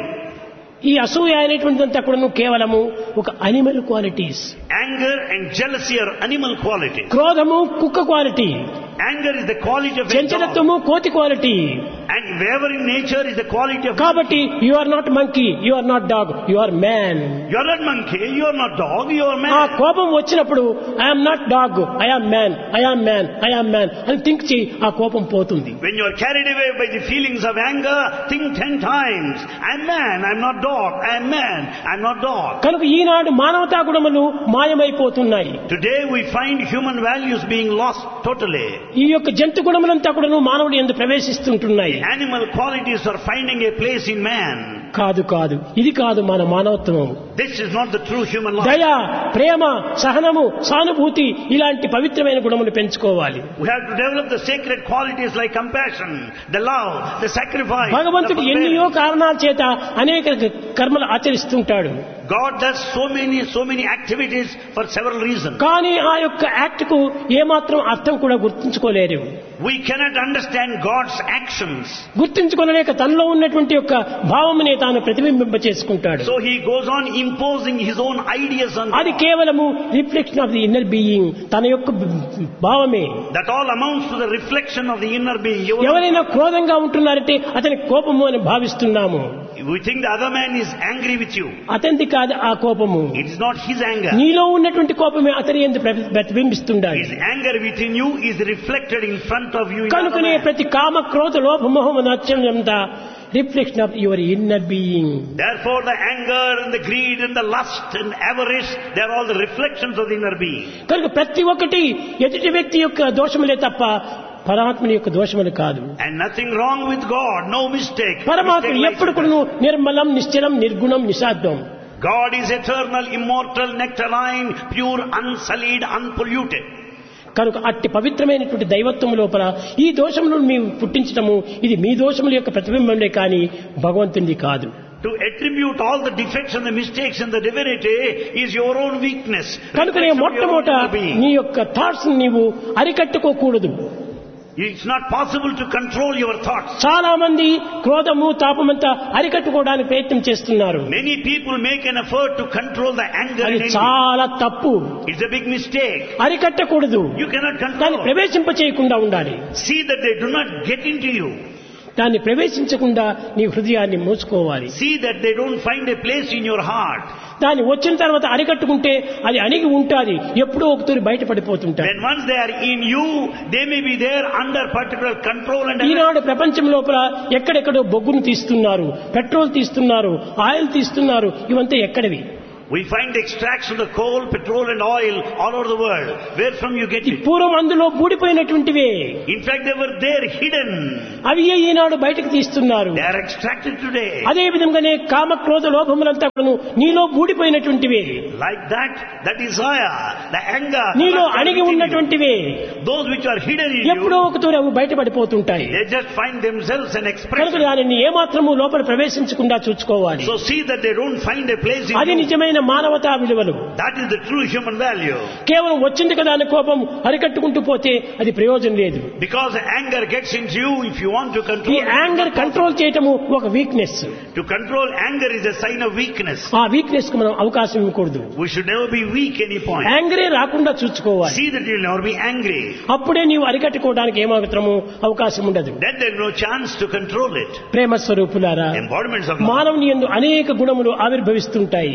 Speaker 1: ఈ అసూయ అనేటువంటిదంతా కూడా కేవలము ఒక animal qualities.
Speaker 2: Anger and jealousy are animal qualities.
Speaker 1: క్రోధము కుక్క quality.
Speaker 2: Anger is the quality of a dog.
Speaker 1: చంచలత్వము కోతి quality.
Speaker 2: And wavering nature is the quality of
Speaker 1: కాబట్టి you are not monkey, you are not dog, you are man.
Speaker 2: You are not monkey, you are not dog, you are
Speaker 1: ఆ
Speaker 2: man.
Speaker 1: కోపం వచ్చినప్పుడు I'm not dog, I'm man, I'm man, I'm man అని థింక్ చేయి, ఆ కోపం పోతుంది.
Speaker 2: When you are carried away by the feelings of anger, think 10 times. I'm man, I'm not dog. I'm man, I'm not dog.
Speaker 1: కనుక ఈనాడు మానవతా గుణములు మాయమైపోతున్నాయి.
Speaker 2: Today we find human values being lost totally.
Speaker 1: ఈ యొక్క జంతు గుణములంతా కూడా మానవుడి యందు ప్రవేశిస్తుంటున్నాయి.
Speaker 2: Animal qualities are finding a place in man.
Speaker 1: కాదు కాదు, ఇది కాదు మన మానవత్వం.
Speaker 2: This is not the true human life.
Speaker 1: దయ, ప్రేమ, సహనము, సానుభూతి ఇలాంటి పవిత్రమైన గుణములు పెంచుకోవాలి.
Speaker 2: We have to develop the sacred qualities like compassion, the love, the sacrifice. the
Speaker 1: భగవంతుడు
Speaker 2: forbearance.
Speaker 1: ఎన్నో కారణాల చేత అనేక కర్మలు ఆచరిస్తుంటాడు.
Speaker 2: God does so many activities for several reasons.
Speaker 1: కానీ ఆ యొక్క యాక్ట్ కు ఏమాత్రం అర్థం కూడా గుర్తించుకోలేరు.
Speaker 2: We cannot understand God's actions.
Speaker 1: గుర్తించుకోలేక తనలో ఉన్నటువంటి యొక్క భావమునే తాను ప్రతిబింబింప చేసుకుంటాడు.
Speaker 2: So he goes on imposing his own ideas on
Speaker 1: అది
Speaker 2: God.
Speaker 1: కేవలము reflection of the inner being, తన యొక్క భావమే.
Speaker 2: That all amounts to the reflection of the inner being.
Speaker 1: ఎవరైనా క్రోధంగా ఉంటున్నారంటే అతని కోపము అని భావిస్తున్నాము.
Speaker 2: We think the other man is angry with you.
Speaker 1: అతనిది కాదు ఆ కోపము.
Speaker 2: It is not his anger.
Speaker 1: నీలో ఉన్నటువంటి కోపమే అతని యందు ప్రతిబింబిస్తుండాలి.
Speaker 2: His anger within you is reflected in front of you in the other
Speaker 1: కనుకనే
Speaker 2: man.
Speaker 1: ప్రతి కామ క్రోధ లోభ మోహము నచ్చంతా reflection of your inner being.
Speaker 2: Therefore the anger and the greed and the lust and avarice, they are all the reflections of the inner being.
Speaker 1: కనుక ప్రతి ఒక్కటి ఎదుటి వ్యక్తి యొక్క దోషములే తప్ప పరమాత్మని యొక్క దోషములు కాదు.
Speaker 2: And nothing wrong with God, no mistake.
Speaker 1: పరమాత్మ
Speaker 2: Mistake
Speaker 1: ఎప్పుడు
Speaker 2: lies
Speaker 1: కూడా
Speaker 2: with us.
Speaker 1: నిర్మలం, నిశ్చలం, నిర్గుణం, నిశాబ్దం.
Speaker 2: God is eternal, immortal, nectarine, pure, unsullied, unpolluted.
Speaker 1: కనుక అట్టి పవిత్రమైనటువంటి దైవత్వం లోపల ఈ దోషములను మేము పుట్టించటము ఇది మీ దోషముల యొక్క ప్రతిబింబమే కానీ భగవంతునిది కాదు.
Speaker 2: To attribute all the defects and the mistakes in the divinity is your own weakness.
Speaker 1: కనుకనే
Speaker 2: Reflection of your own
Speaker 1: మొట్టమొదట
Speaker 2: inner being.
Speaker 1: నీ యొక్క థాట్స్ నీవు అరికట్టుకోకూడదు.
Speaker 2: It's not possible to control your thoughts.
Speaker 1: చాలా మంది క్రోధము, తాపమంతా అరికట్టుకోవడానికి ప్రయత్నం చేస్తున్నారు.
Speaker 2: Many people make an effort to control the anger
Speaker 1: అది
Speaker 2: and envy.
Speaker 1: చాలా తప్పు.
Speaker 2: It's a big mistake.
Speaker 1: అరికట్టకూడదు,
Speaker 2: You cannot
Speaker 1: దాన్ని
Speaker 2: control.
Speaker 1: ప్రవేశింప చేయకుండా ఉండాలి.
Speaker 2: See that they do not get into you.
Speaker 1: దాన్ని ప్రవేశించకుండా నీ హృదయాన్ని మూసుకోవాలి.
Speaker 2: See that they don't find a place in your heart.
Speaker 1: దాన్ని వచ్చిన తర్వాత అరికట్టుకుంటే అది అణిగి ఉంటాది, ఎప్పుడో ఒకతూరి బయటపడిపోతుంటాయి.
Speaker 2: When once they are in you, they may be there under particular control and
Speaker 1: ఈనాడు ప్రపంచం లోపల ఎక్కడెక్కడో బొగ్గును తీస్తున్నారు, పెట్రోల్ తీస్తున్నారు, ఆయిల్ తీస్తున్నారు. ఇవంతా ఎక్కడివి?
Speaker 2: we find the extracts of the coal, petrol and oil all over the world. Where from you get it?
Speaker 1: పూర్వం అందులో బూడిపోయినటువంటివే.
Speaker 2: In fact, they were there hidden.
Speaker 1: అవి ఈనాడు బయటకు తీస్తున్నారు.
Speaker 2: They are extracted today.
Speaker 1: అదే విధంగానే కామ క్రోధ లోభములంతా కూడాను నీలో బూడిపోయినటువంటివే.
Speaker 2: Like that, the desire, the anger,
Speaker 1: నీలో
Speaker 2: the lust are
Speaker 1: అణిగి
Speaker 2: within you.
Speaker 1: ఉన్నటువంటివే
Speaker 2: Those which are hidden in
Speaker 1: ఎప్పుడో
Speaker 2: you,
Speaker 1: ఒకతూరి అవి బయటపడిపోతుంటాయి.
Speaker 2: they just find themselves an
Speaker 1: కనుక
Speaker 2: expression.
Speaker 1: దానిని ఏమాత్రము లోపల ప్రవేశించకుండా చూసుకోవాలి.
Speaker 2: So see that they don't find a place in
Speaker 1: అది
Speaker 2: you.
Speaker 1: నిజమైన మానవతా విలువలు.
Speaker 2: That is the true human value.
Speaker 1: కేవలం వచ్చింది కదా అని కోపం అరికట్టుకుంటూ పోతే అది ప్రయోజనం లేదు.
Speaker 2: Because anger gets into you, if you want to
Speaker 1: ఈ
Speaker 2: control it,
Speaker 1: యాంగర్ కంట్రోల్ చేయటము ఒక weakness.
Speaker 2: to control anger is a sign of weakness.
Speaker 1: ఆ వీక్నెస్ కు మనం అవకాశం ఇవ్వకూడదు.
Speaker 2: We should never be weak any point.
Speaker 1: యాంగరే రాకుండా చూసుకోవాలి.
Speaker 2: See that you will never be angry.
Speaker 1: అప్పుడే నీవు అరికట్టుకోవడానికి ఏమాత్రము అవకాశం ఉండదు.
Speaker 2: Then there is no chance to control it.
Speaker 1: ప్రేమ స్వరూపులారా,
Speaker 2: Embodiments of love.
Speaker 1: మానవుని యందు అనేక గుణములు ఆవిర్భవిస్తుంటాయి.
Speaker 2: There are so many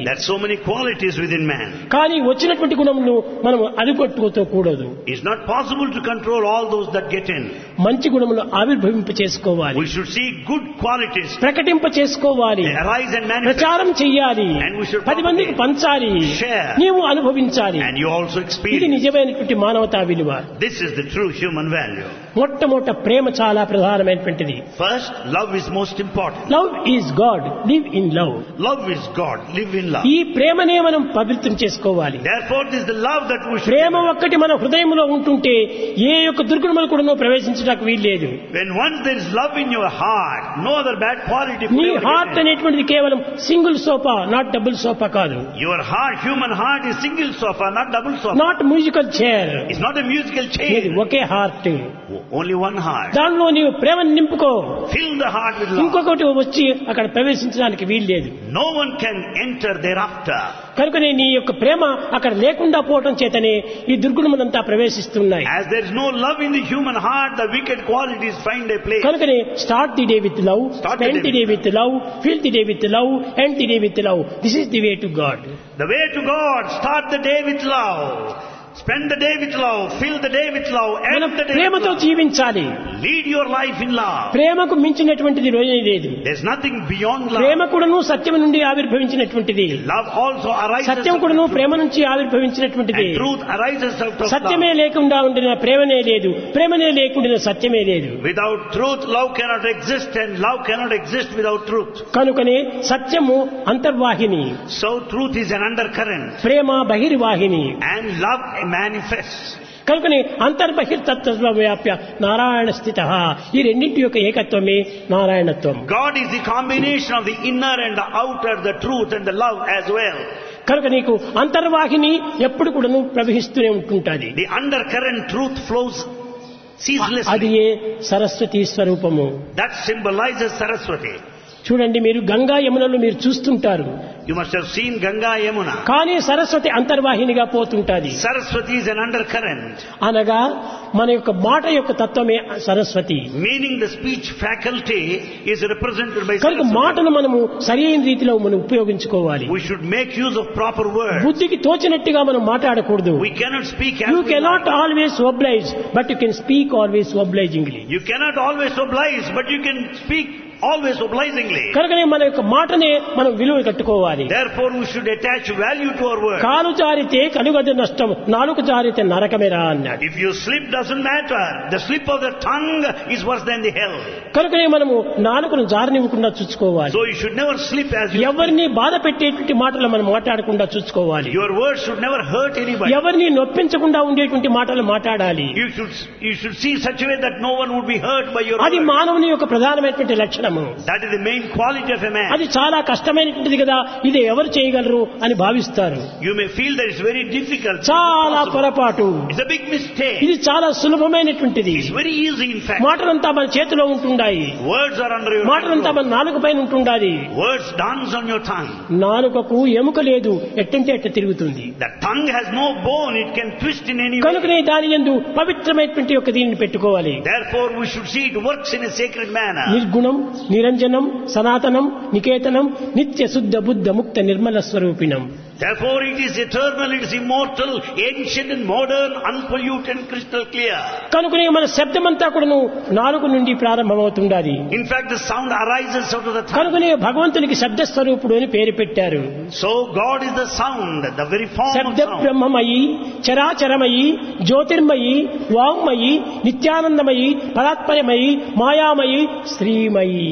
Speaker 2: many qualities within man.
Speaker 1: కానీ వచ్చినటువంటి గుణములను మనం అదుగొట్టుకోకూడదు.
Speaker 2: It's not possible to control all those that get in.
Speaker 1: మంచి గుణములు ఆవిర్భవింప చేసుకోవాలి,
Speaker 2: We should see good qualities
Speaker 1: ప్రకటింప చేసుకోవాలి,
Speaker 2: arise and manifest.
Speaker 1: ప్రచారం చెయ్యాలి,
Speaker 2: And we should
Speaker 1: 10 మందికి పంచాలి,
Speaker 2: share.
Speaker 1: నీవు అనుభవించాలి.
Speaker 2: And you also
Speaker 1: ఇది
Speaker 2: experience.
Speaker 1: నిజమైనటువంటి మానవతా విలువ.
Speaker 2: This is the true human value.
Speaker 1: మొట్టమొదట ప్రేమ చాలా ప్రధానమైనటువంటిది.
Speaker 2: First, love is most important.
Speaker 1: Love is God, live in love.
Speaker 2: Love is God. Live in love.
Speaker 1: ఈ ప్రేమనే మనం పవిత్రం చేసుకోవాలి.
Speaker 2: Therefore, this is the love that we should.
Speaker 1: ప్రేమ ఒక్కటి మన హృదయంలో ఉంటుంటే ఏ యొక్క దుర్గుణములు కూడా ప్రవేశించడానికి వీల్లేదు.
Speaker 2: When once there is love in your heart, no other bad quality could
Speaker 1: నీ
Speaker 2: ever
Speaker 1: హార్ట్
Speaker 2: get in.
Speaker 1: అనేటువంటిది కేవలం single sofa, not double sofa కాదు.
Speaker 2: Your heart, human heart, is single sofa, not double sofa.
Speaker 1: Not musical chair.
Speaker 2: It's not a musical
Speaker 1: ఇది
Speaker 2: chair.
Speaker 1: ఒకే హార్ట్.
Speaker 2: Only one heart.
Speaker 1: దానిలో నీవు ప్రేమను నింపుకో.
Speaker 2: Fill the heart with love.
Speaker 1: ఇంకొకటి వచ్చి అక్కడ ప్రవేశించడానికి వీల్లేదు.
Speaker 2: No one can enter thereafter.
Speaker 1: కనుకనే నీ యొక్క ప్రేమ అక్కడ లేకుండా పోవటం చేతనే ఈ దుర్గుణములంతా ప్రవేశిస్తున్నాయి.
Speaker 2: As there is no love in the human heart, the wicked qualities find a place.
Speaker 1: కనుకనే start the day with love, spend the day with love, fill the day with love, end the day with love. This is the way to God.
Speaker 2: The way to God, start the day with love. Spend the day with love, fill the day with love, end the day with
Speaker 1: ప్రేమతో
Speaker 2: love.
Speaker 1: జీవించాలి.
Speaker 2: Lead your life in love.
Speaker 1: ప్రేమకు మించినటువంటిది లేదు.
Speaker 2: There's nothing beyond
Speaker 1: ప్రేమ
Speaker 2: love.
Speaker 1: కూడాను సత్యం నుండి ఆవిర్భవించినటువంటిది.
Speaker 2: Love also arises
Speaker 1: సత్యం
Speaker 2: out
Speaker 1: కూడాను
Speaker 2: of
Speaker 1: ప్రేమ
Speaker 2: truth.
Speaker 1: నుంచి ఆవిర్భవించినటువంటిది.
Speaker 2: And truth arises out of
Speaker 1: సత్యమే
Speaker 2: love.
Speaker 1: లేకుండా ఉండిన ప్రేమనే లేదు, ప్రేమనే లేకుండా సత్యమే లేదు.
Speaker 2: Without truth, love cannot exist, and love cannot exist without truth.
Speaker 1: కనుకనే సత్యము అంతర్వాహిని,
Speaker 2: So truth is an undercurrent,
Speaker 1: Prema బహిర్వాహిని.
Speaker 2: and love manifests.
Speaker 1: కనుకనే అంతర్బహిర్తత్వ వ్యాప్య నారాయణ స్థిత. ఈ రెండింటి యొక్క ఏకత్వమే నారాయణత్వం.
Speaker 2: God is the combination of the inner and the outer, the truth and the love as well.
Speaker 1: కనుక నీకు అంతర్వాహిని ఎప్పుడు కూడాను ప్రవహిస్తూనే ఉంటుంటుంది.
Speaker 2: The undercurrent truth flows
Speaker 1: అది
Speaker 2: ceaselessly.
Speaker 1: ఏ సరస్వతి స్వరూపము.
Speaker 2: That symbolizes Saraswati.
Speaker 1: చూడండి, మీరు గంగా యమునలు మీరు చూస్తుంటారు,
Speaker 2: You must have seen Ganga Yamuna.
Speaker 1: కానీ Saraswati అంతర్వాహినిగా పోతుంటాది.
Speaker 2: Saraswati is an undercurrent,
Speaker 1: అనగా మన యొక్క మాట యొక్క తత్వమే Saraswati.
Speaker 2: meaning the speech faculty is represented by
Speaker 1: కనుక
Speaker 2: Saraswati.
Speaker 1: మాటను మనము సరైన రీతిలో మనం ఉపయోగించుకోవాలి.
Speaker 2: We should make use of proper words.
Speaker 1: బుద్ధికి తోచినట్టుగా మనం మాట్లాడకూడదు.
Speaker 2: We cannot speak as
Speaker 1: you
Speaker 2: we
Speaker 1: cannot
Speaker 2: like.
Speaker 1: Always oblige, but you can speak always obligingly.
Speaker 2: You cannot always oblige, but you can speak always obligingly.
Speaker 1: కనుకనే మన యొక్క మాటనే మనం విలువ కట్టుకోవాలి.
Speaker 2: Therefore, we should attach value to our words.
Speaker 1: కాలు జారితే కలుగదు నష్టం, నాలుక జారితే నరకమేరా అన్నాడు.
Speaker 2: If you slip, doesn't matter. The slip of the tongue is worse than the hell.
Speaker 1: కనుకనే మనము నాలుకను జారనివ్వకుండా చూసుకోవాలి.
Speaker 2: So you should never slip as you
Speaker 1: ఎవరిని బాధ పెట్టేటువంటి మాటలు మనం మాట్లాడకుండా చూసుకోవాలి.
Speaker 2: Your words should never hurt anybody.
Speaker 1: ఎవరిని నొప్పించకుండా ఉండేటువంటి మాటలు మాట్లాడాలి.
Speaker 2: You should see such a way that no one would be hurt by your
Speaker 1: అది
Speaker 2: words.
Speaker 1: మానవుని యొక్క ప్రధానమైనటువంటి లక్షణము.
Speaker 2: That is the main quality of a man.
Speaker 1: అది చాలా కష్టమైనటువంటిది కదా, ఇది ఎవరు చేయగలరు అని భావిస్తారు.
Speaker 2: You may feel that it's very difficult.
Speaker 1: చాలా
Speaker 2: Impossible.
Speaker 1: పొరపాటు.
Speaker 2: It's a big mistake.
Speaker 1: ఇది చాలా సులభమైనటువంటిది.
Speaker 2: It's very easy, in fact.
Speaker 1: మాటలంతా మన చేతిలో ఉంటుండాయి.
Speaker 2: Words are under your
Speaker 1: మాటలంతా
Speaker 2: control.
Speaker 1: మన నాలుక పైన ఉంటుండాలి.
Speaker 2: Words dance on your tongue.
Speaker 1: నాలుకకు ఎముక లేదు, ఎట్టంటే ఎట్ట తిరుగుతుంది.
Speaker 2: The tongue has no bone. It can twist in any way.
Speaker 1: కనుకనే దాని యందు పవిత్రమైనటువంటి ఒక దీనిని పెట్టుకోవాలి.
Speaker 2: Therefore, we should see it works in a sacred manner.
Speaker 1: నిర్గుణం, నిరంజనం, సనాతనం, నికేతనం, నిత్య శుద్ధ బుద్ధ ముక్త Nirmala స్వరూపిణం.
Speaker 2: Therefore, it is eternal, it is immortal, ancient and modern, unpolluted and crystal clear.
Speaker 1: కనుకనే మన శబ్దమంతా కూడాను నాలుగు నుండి ప్రారంభమవుతుండాలి.
Speaker 2: In fact, the sound arises out of the tongue.
Speaker 1: కనుకనే భగవంతునికి శబ్ద స్వరూపుడు అని పేరు పెట్టారు.
Speaker 2: So, God is the sound, the very form of
Speaker 1: శబ్ద
Speaker 2: sound.
Speaker 1: బ్రహ్మమయి, చరాచరమయి, Jyotirmayi, వాంగ్మయి, నిత్యానందమయి, పరాత్పరమయి, మాయామయి, Srimayi.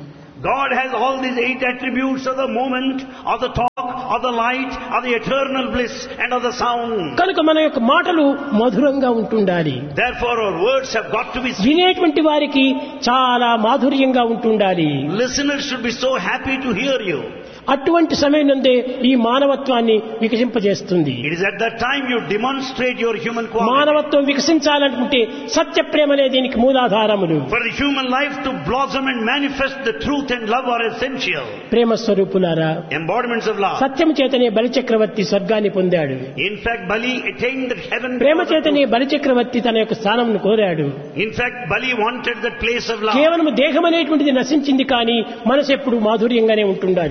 Speaker 2: God has all these 8 attributes of the moment, of the talk, of the light, of the eternal bliss and of the sound.
Speaker 1: కనుక మన యొక్క మాటలు మధురంగా ఉంటుండాలి.
Speaker 2: Therefore, our words have got to be sweet.
Speaker 1: వినేటువంటి వారికి చాలా మాధుర్యంగా ఉంటుండాలి.
Speaker 2: Listeners should be so happy to hear you.
Speaker 1: అటువంటి సమయం నందే ఈ మానవత్వాన్ని వికసింపజేస్తుంది.
Speaker 2: It is at that time you demonstrate your human quality.
Speaker 1: మానవత్వం వికసించాలనుకుంటే సత్య ప్రేమనే దీనికి మూలాధారములు.
Speaker 2: For the human life to blossom and manifest, the truth and love are essential.
Speaker 1: ప్రేమ స్వరూపులారా,
Speaker 2: Embodiments of love.
Speaker 1: సత్యము చేతనే బలిచక్రవర్తి స్వర్గాన్ని పొందాడు.
Speaker 2: In fact, Bali attained the heaven.
Speaker 1: ప్రేమ చేతనే బలిచక్రవర్తి తన యొక్క స్థానంను కోరాడు.
Speaker 2: In fact, Bali wanted that place of love.
Speaker 1: కేవలం దేహం అనేటువంటిది నశించింది, కానీ మనసు ఎప్పుడు మాధుర్యంగానే ఉంటుండాలి.
Speaker 2: The body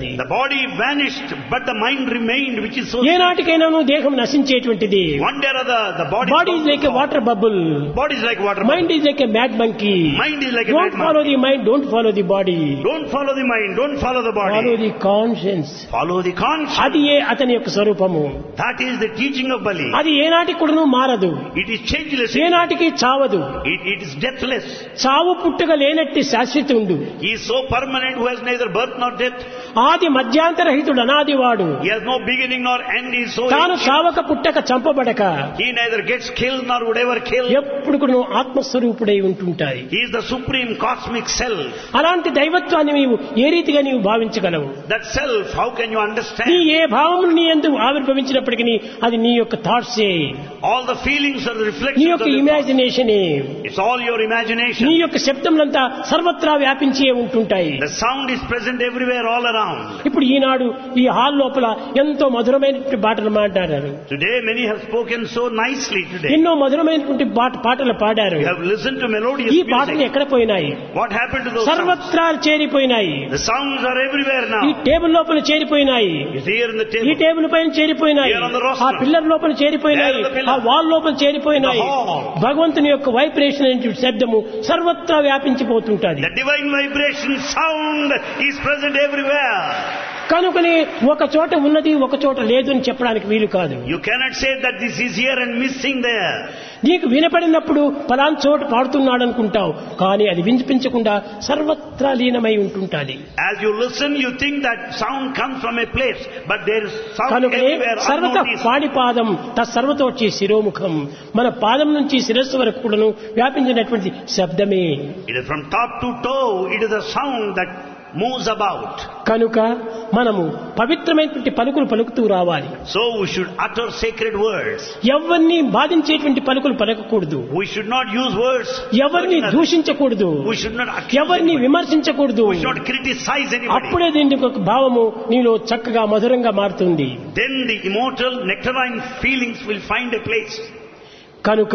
Speaker 2: body vanished, but the mind remained, which is so...
Speaker 1: ఏనాటికైనాను దేహం నశించేటువంటిది.
Speaker 2: One day or other, the body...
Speaker 1: Body is like a water bubble.
Speaker 2: Body is like water bubble.
Speaker 1: Mind is like a mad monkey.
Speaker 2: Mind is like a
Speaker 1: Don't
Speaker 2: mad
Speaker 1: follow
Speaker 2: monkey.
Speaker 1: the mind, don't follow the body.
Speaker 2: Don't follow the mind, don't follow the body.
Speaker 1: Follow the conscience.
Speaker 2: Follow the conscience.
Speaker 1: అది ఏ అతని యొక్క స్వరూపము.
Speaker 2: That is the teaching of Bali.
Speaker 1: అది ఏనాటికి కూడాను మారదు.
Speaker 2: It is changeless.
Speaker 1: ఏనాటికి చావదు.
Speaker 2: It is deathless.
Speaker 1: చావు పుట్టుక లేనట్టి శాశ్వతుండు.
Speaker 2: He is so permanent who has neither birth nor death.
Speaker 1: ఆది మధ్యాంతరహితుడు అనాదివాడు.
Speaker 2: He has no beginning nor end. He is so...
Speaker 1: తాను చావక పుట్టక చంపబడక.
Speaker 2: He neither gets killed nor would ever kill.
Speaker 1: ఎప్పుడు కూడా ఆత్మస్వరూపుడై ఉంటుంటాయి.
Speaker 2: He is the supreme cosmic self.
Speaker 1: అలాంటి దైవత్వాన్ని నీవు ఏ రీతిగా నీవు భావించగలవు?
Speaker 2: That self, how can you understand?
Speaker 1: నీ ఏ భావమును నీ యందు ఆవిర్భవించినప్పటికీ అది నీ యొక్క థాట్సే.
Speaker 2: All the feelings are the
Speaker 1: నీ
Speaker 2: reflections of
Speaker 1: యొక్క
Speaker 2: your thoughts.
Speaker 1: ఇమాజినేషనే.
Speaker 2: It's all your imagination.
Speaker 1: నీ యొక్క శబ్దములంతా సర్వత్రా వ్యాపించే ఉంటుంటాయి.
Speaker 2: The sound is present everywhere, all around.
Speaker 1: ఇప్పుడు ఈనాడు ఈ హాల్ లోపల ఎంతో మధురమైనటువంటి పాటలు మాట్లాడారు.
Speaker 2: Today many have spoken so nicely today.
Speaker 1: ఎన్నో మధురమైనటువంటి పాటలు పాడారు.
Speaker 2: You have listened to melodious
Speaker 1: ఈ పాటలు
Speaker 2: music.
Speaker 1: ఎక్కడ పోయినాయి?
Speaker 2: What happened to those sounds?
Speaker 1: సర్వత్రా చేరిపోయినాయి.
Speaker 2: The sounds are everywhere now.
Speaker 1: ఈ టేబుల్ లోపల చేరిపోయినాయి.
Speaker 2: It's here in the
Speaker 1: ఈ
Speaker 2: table.
Speaker 1: టేబుల్ పైన చేరిపోయినాయి.
Speaker 2: Here on the rostrum.
Speaker 1: ఆ పిల్లర్ లోపల చేరిపోయినాయి.
Speaker 2: There on the pillar.
Speaker 1: ఆ వాల్ లోపల చేరిపోయినాయి.
Speaker 2: The hall.
Speaker 1: భగవంతుని యొక్క వైబ్రేషన్ అనే శబ్దము సర్వత్రా వ్యాపించిపోతుంటది.
Speaker 2: The divine vibration sound is present everywhere.
Speaker 1: కనుకనే ఒక చోట ఉన్నది ఒక చోట లేదు అని చెప్పడానికి వీలు కాదు.
Speaker 2: You cannot say that this is here and missing there.
Speaker 1: నీకు వినపడినప్పుడు పలానా చోట పాడుతున్నాడు అనుకుంటావు, కానీ అది వినిపించకుండా సర్వత్రా లీనమై ఉంటుంటాది.
Speaker 2: As you listen, you think that sound comes from a place, but there is sound
Speaker 1: కనుకనే
Speaker 2: everywhere
Speaker 1: సర్వత
Speaker 2: unnoticed.
Speaker 1: పాడిపాదం తత్సర్వతోచి శిరోముఖం. మన పాదం నుంచి శిరస్సు వరకు కూడాను వ్యాపించినటువంటి శబ్దమే.
Speaker 2: It is from top to toe, it is a sound that moves about.
Speaker 1: కనుక మనము పవిత్రమైనటువంటి పలుకులు పలుకుతూ రావాలి.
Speaker 2: So we should utter sacred words.
Speaker 1: ఎవరిని బాధించేటువంటి పలుకులు పలకకూడదు.
Speaker 2: We should not use words.
Speaker 1: ఎవరిని దూషించకూడదు.
Speaker 2: We should not accuse
Speaker 1: ఎవరిని
Speaker 2: anybody.
Speaker 1: విమర్శించకూడదు.
Speaker 2: We should not criticize anybody.
Speaker 1: అప్పుడే దీనికి ఒక భావము నీలో చక్కగా మధురంగా మారుతుంది.
Speaker 2: Then the immortal nectarine feelings will find a place.
Speaker 1: కనుక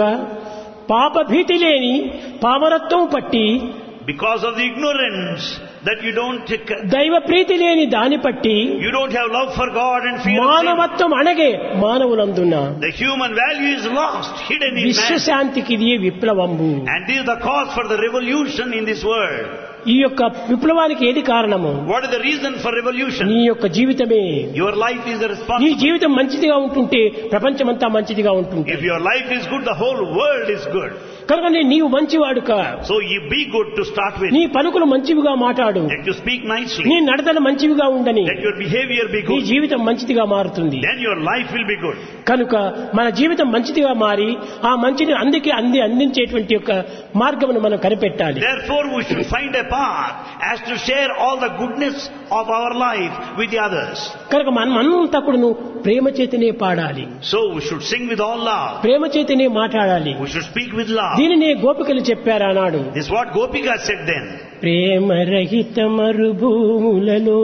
Speaker 1: పాప భీతి లేని పామరత్వం పట్టి,
Speaker 2: Because of the ignorance that you don't
Speaker 1: దైవ ప్రీతి లేని దాని పట్టి,
Speaker 2: you don't have love for God and fear of sin.
Speaker 1: మానవత్వం అణగే మానవులందున
Speaker 2: The human value is lost, hidden in man.
Speaker 1: విశ్వశాంతికి ఇది విప్లవంబు.
Speaker 2: And this is the cause for the revolution in this world.
Speaker 1: ఈ యొక్క విప్లవానికి ఏది కారణము?
Speaker 2: What is the reason for revolution?
Speaker 1: నీ యొక్క జీవితమే.
Speaker 2: Your life is the
Speaker 1: నీ
Speaker 2: responsibility.
Speaker 1: జీవితం మంచిదిగా ఉంటుంటే ప్రపంచమంతా మంచిదిగా ఉంటుంది.
Speaker 2: If your life is good, the whole world is good.
Speaker 1: కనుక నీవు మంచివాడు కా.
Speaker 2: So you be good to start with.
Speaker 1: నీ పలుకులు మంచివిగా మాట్లాడు.
Speaker 2: Let you speak nicely.
Speaker 1: నీ నడతలు మంచివిగా ఉండని.
Speaker 2: Let your behavior be
Speaker 1: నీ
Speaker 2: good.
Speaker 1: జీవితం మంచిదిగా మారుతుంది.
Speaker 2: Then your life will be good.
Speaker 1: కనుక మన జీవితం మంచిదిగా మారి ఆ మంచిని అందుకే అందించేటువంటి యొక్క మార్గమును మనం కనిపెట్టాలి.
Speaker 2: Therefore we should find a path as to share all the goodness of our life with the others.
Speaker 1: కనుక మనమంతా కూడా ప్రేమ చేతనే పాడాలి.
Speaker 2: So we should sing with all love.
Speaker 1: ప్రేమ చేతనే మాట్లాడాలి.
Speaker 2: We should speak with love.
Speaker 1: దీనినే గోపికలు చెప్పారు ఆనాడు.
Speaker 2: This is what Gopika said then.
Speaker 1: ప్రేమ రహిత మరుభూములలో,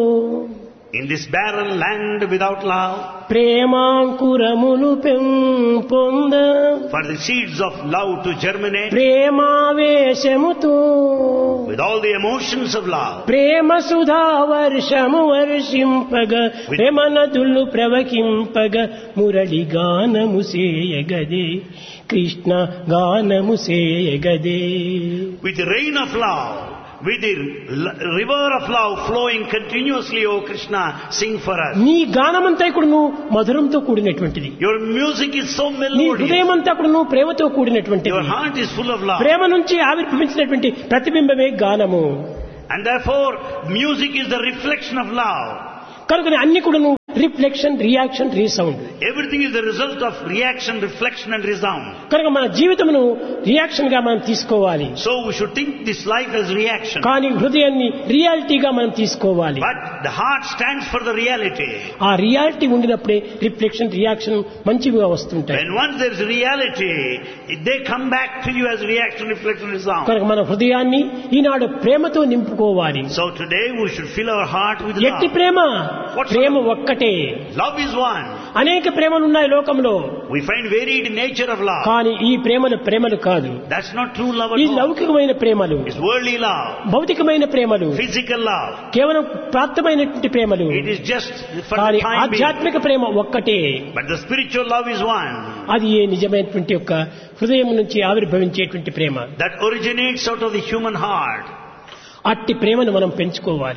Speaker 2: In this barren land without love,
Speaker 1: ప్రేమాంకురములు పెంపొంద,
Speaker 2: for the seeds of love to germinate,
Speaker 1: ప్రేమావేశముతో
Speaker 2: with all the emotions of love,
Speaker 1: ప్రేమ సుధా వర్షము వర్షింపగ, ప్రేమ నదులు ప్రవహింపగ, మురళి గానము సేయగదే, కృష్ణ గానము సేయగదే.
Speaker 2: with the rain of love, with the river of love flowing continuously, O Krishna, sing for us.
Speaker 1: నీ గానమంతా కూడా మధురంతో కూడినటువంటిది.
Speaker 2: Your music is so
Speaker 1: నీ
Speaker 2: melodious.
Speaker 1: హృదయమంతా కూడా ప్రేమతో కూడినటువంటిది.
Speaker 2: Your heart is full of love.
Speaker 1: ప్రేమ నుంచి ఆవిర్భవించినటువంటి ప్రతిబింబమే గానము.
Speaker 2: And therefore, music is the reflection of love.
Speaker 1: కనుక అన్ని కూడా reflection, reaction, resound.
Speaker 2: Everything is the result of reaction, reflection and resound.
Speaker 1: కనుక మన జీవితమును రియాక్షన్ గా మనం తీసుకోవాలి.
Speaker 2: So we should think this life as reaction.
Speaker 1: కానీ హృదయాన్ని రియాలిటీగా మనం తీసుకోవాలి.
Speaker 2: But the heart stands for the reality.
Speaker 1: ఆ రియాలిటీ ఉండినప్పుడే రిఫ్లెక్షన్, రియాక్షన్ మంచిగా వస్తుంటాయి.
Speaker 2: When once there is reality, they come back to you as reaction, reflection, resound.
Speaker 1: కనుక మన హృదయాన్ని ఈనాడు ప్రేమతో నింపుకోవాలి.
Speaker 2: So today we should fill our heart with
Speaker 1: ఎట్టి
Speaker 2: love.
Speaker 1: ప్రేమ?
Speaker 2: What
Speaker 1: ప్రేమ ఒక్కటే. ఒక్కటే.
Speaker 2: Love is one.
Speaker 1: అనేక ప్రేమలు ఉన్నాయి లోకంలో.
Speaker 2: We find varied nature of love.
Speaker 1: కానీ ఈ ప్రేమలు కాదు.
Speaker 2: That's not true love
Speaker 1: ఈ
Speaker 2: at all.
Speaker 1: లౌకికమైన ప్రేమలు,
Speaker 2: It's worldly love,
Speaker 1: భౌతికమైన ప్రేమలు,
Speaker 2: physical love.
Speaker 1: కేవలం ప్రాప్తమైనటువంటి ప్రేమలు.
Speaker 2: It is just for
Speaker 1: కానీ
Speaker 2: the time being.
Speaker 1: ఆధ్యాత్మిక ప్రేమ ఒక్కటే.
Speaker 2: But the spiritual love is one.
Speaker 1: అది ఏ నిజమైనటువంటి యొక్క హృదయం నుంచి ఆవిర్భవించేటువంటి ప్రేమ.
Speaker 2: That originates out of the human heart.
Speaker 1: అట్టి ప్రేమను మనం పెంచుకోవాలి.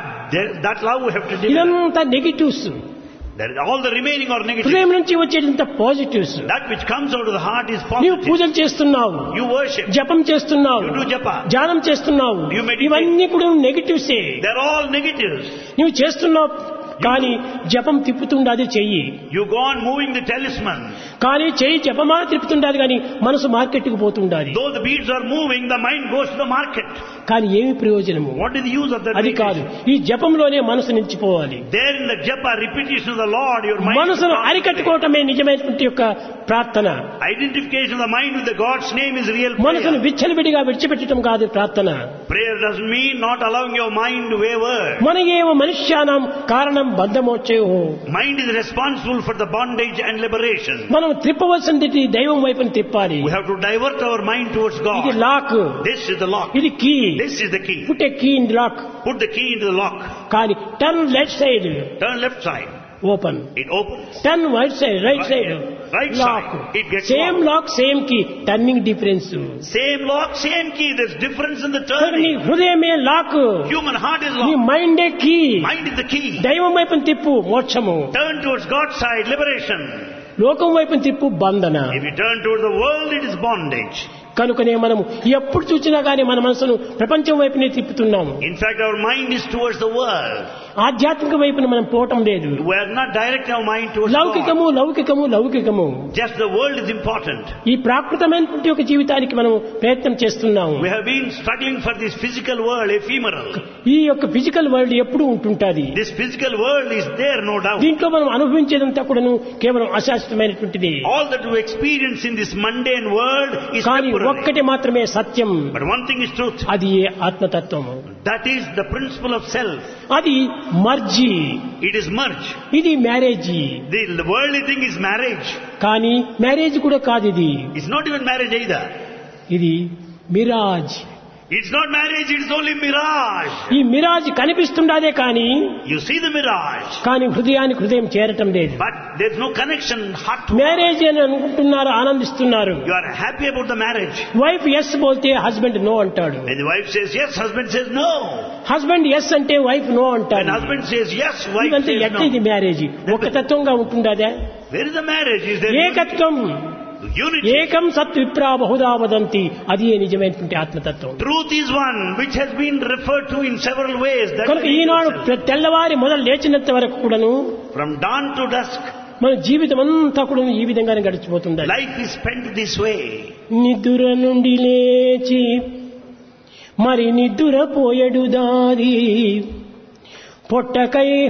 Speaker 2: That love we have to develop.
Speaker 1: ఇదంతా negatives.
Speaker 2: That all the remaining are negative.
Speaker 1: హృదయం నుంచి వచ్చేటంత positives.
Speaker 2: That which comes out of the heart is
Speaker 1: నీవు
Speaker 2: positive.
Speaker 1: పూజలు చేస్తున్నావు,
Speaker 2: You worship.
Speaker 1: జపం చేస్తున్నావు,
Speaker 2: You do japa.
Speaker 1: ధ్యానం చేస్తున్నావు,
Speaker 2: You meditate.
Speaker 1: ఇవన్నీ కూడా నెగిటివ్సే.
Speaker 2: They're all negatives.
Speaker 1: నువ్వు చేస్తున్నావు కానీ జపం తిప్పుతుండాది చెయ్యి.
Speaker 2: You go on moving the talisman.
Speaker 1: కానీ చెయ్యి జపమాల తిప్పుతుండాది కానీ మనసు మార్కెట్కి పోతుండాది.
Speaker 2: Though the beads are moving, the mind goes to the market.
Speaker 1: కానీ ఏమి ప్రయోజనము?
Speaker 2: What is the use of that?
Speaker 1: అది కాదు. ఈ జపంలోనే మనసు నిలిచిపోవాలి.
Speaker 2: There in the japa, repetition of the Lord, your mind.
Speaker 1: మనసును అరికట్టుకోవటమే నిజమైనటువంటి యొక్క ప్రార్థన.
Speaker 2: Identification of the mind with the God's name is real
Speaker 1: మనసును
Speaker 2: prayer.
Speaker 1: విచ్చలవిడిగా విడిచిపెట్టడం కాదు ప్రార్థన.
Speaker 2: Prayer doesn't mean not allowing your mind to waver.
Speaker 1: మన ఏవ మనుష్యానం కారణం బంధమోక్షయో.
Speaker 2: Mind is responsible for the bondage and liberation.
Speaker 1: మనం త్రిప్పవలసింది దైవం వైపుని తిప్పాలి.
Speaker 2: We have to divert our mind towards
Speaker 1: ఇది
Speaker 2: God.
Speaker 1: Lock,
Speaker 2: This is the lock.
Speaker 1: ఇది key.
Speaker 2: This is the key.
Speaker 1: Put a key in lock.
Speaker 2: Put the key into the lock.
Speaker 1: కానీ turn left side
Speaker 2: Turn left side.
Speaker 1: Open,
Speaker 2: It opens.
Speaker 1: Turn right side right side
Speaker 2: Right
Speaker 1: lock.
Speaker 2: side. It gets
Speaker 1: same
Speaker 2: locked.
Speaker 1: Lock same key, turning difference.
Speaker 2: Same lock, same key. There's difference in the
Speaker 1: నీ
Speaker 2: turning.
Speaker 1: హృదయమే లాక్,
Speaker 2: Human heart is
Speaker 1: నీ
Speaker 2: locked.
Speaker 1: మైండే key.
Speaker 2: Mind is the key.
Speaker 1: దైవం వైపుని తిప్పు మోక్షము,
Speaker 2: Turn towards God's side, liberation.
Speaker 1: లోకం వైపుని తిప్పు బంధన.
Speaker 2: If you turn towards the world, it is bondage.
Speaker 1: కనుకనే మనం ఎప్పుడు చూసినా గానీ మన మనసును ప్రపంచం వైపునే తిప్పుతున్నాము.
Speaker 2: In fact, our mind is towards the world.
Speaker 1: ఆధ్యాత్మిక వైపున మనం పోవటం లేదు.
Speaker 2: We are not directing our mind towards God.
Speaker 1: లౌకికము లౌకికము లౌకికము.
Speaker 2: Just the world is important.
Speaker 1: ఈ ప్రాకృతమైనటువంటి ఒక జీవితానికి మనం ప్రయత్నం చేస్తున్నాము.
Speaker 2: We have been struggling for this physical world, ephemeral.
Speaker 1: ఈ యొక్క ఫిజికల్ వరల్డ్ ఎప్పుడు ఉంటుంటాది.
Speaker 2: This physical world is there, no doubt.
Speaker 1: దీంట్లో మనం అనుభవించేదంతా కూడాను కేవలం అశాశ్వతమైనటువంటిది.
Speaker 2: All that we experience in this mundane world is
Speaker 1: కానీ
Speaker 2: temporary.
Speaker 1: ఒక్కటి మాత్రమే సత్యం.
Speaker 2: But one thing is truth.
Speaker 1: అది ఆత్మతత్వము.
Speaker 2: That is the principle of self.
Speaker 1: అది మర్జీ.
Speaker 2: It is merge.
Speaker 1: ఇది marriage.
Speaker 2: The worldly thing is marriage.
Speaker 1: కానీ మ్యారేజ్ కూడా కాదు ఇది.
Speaker 2: It's not even marriage either.
Speaker 1: ఇది Miraz.
Speaker 2: It's not marriage, it's only mirage.
Speaker 1: ఈ మిరాజ్ కనిపిస్తుండదే కానీ
Speaker 2: You see the mirage,
Speaker 1: కానీ హృదయానికి హృదయం చేరటం లేదు.
Speaker 2: but there's no connection, heart to
Speaker 1: marriage అని అనుకుంటున్నారు, ఆనందిస్తున్నారు.
Speaker 2: You are happy about the marriage.
Speaker 1: Wife yes బోల్తే husband no అంటాడు.
Speaker 2: When the wife says yes, husband says no.
Speaker 1: Husband yes అంటే వైఫ్ నో
Speaker 2: When
Speaker 1: అంటాడు.
Speaker 2: husband says yes, wife
Speaker 1: ఇదంతా
Speaker 2: says
Speaker 1: ఎట్లా ఇది
Speaker 2: no.
Speaker 1: మ్యారేజ్? ఒక తత్వంగా ఉంటుండదే.
Speaker 2: Where is the marriage? Is there
Speaker 1: ఏకత్వం.
Speaker 2: unity?
Speaker 1: ఏకం సత్ విప్రా బహుదా వదంతి. అది నిజమైనటువంటి ఆత్మతత్వం.
Speaker 2: Truth is one, which has been referred to in several ways. That
Speaker 1: కనుక ఈనాడు తెల్లవారి మొదలు లేచినంత వరకు కూడాను
Speaker 2: from dawn to dusk,
Speaker 1: మన జీవితం అంతా కూడా ఈ విధంగానే గడిచిపోతుంది.
Speaker 2: life is spent this way.
Speaker 1: నిద్ర నుండి లేచి మరి నిద్ర పోయడు దారి పొట్టకై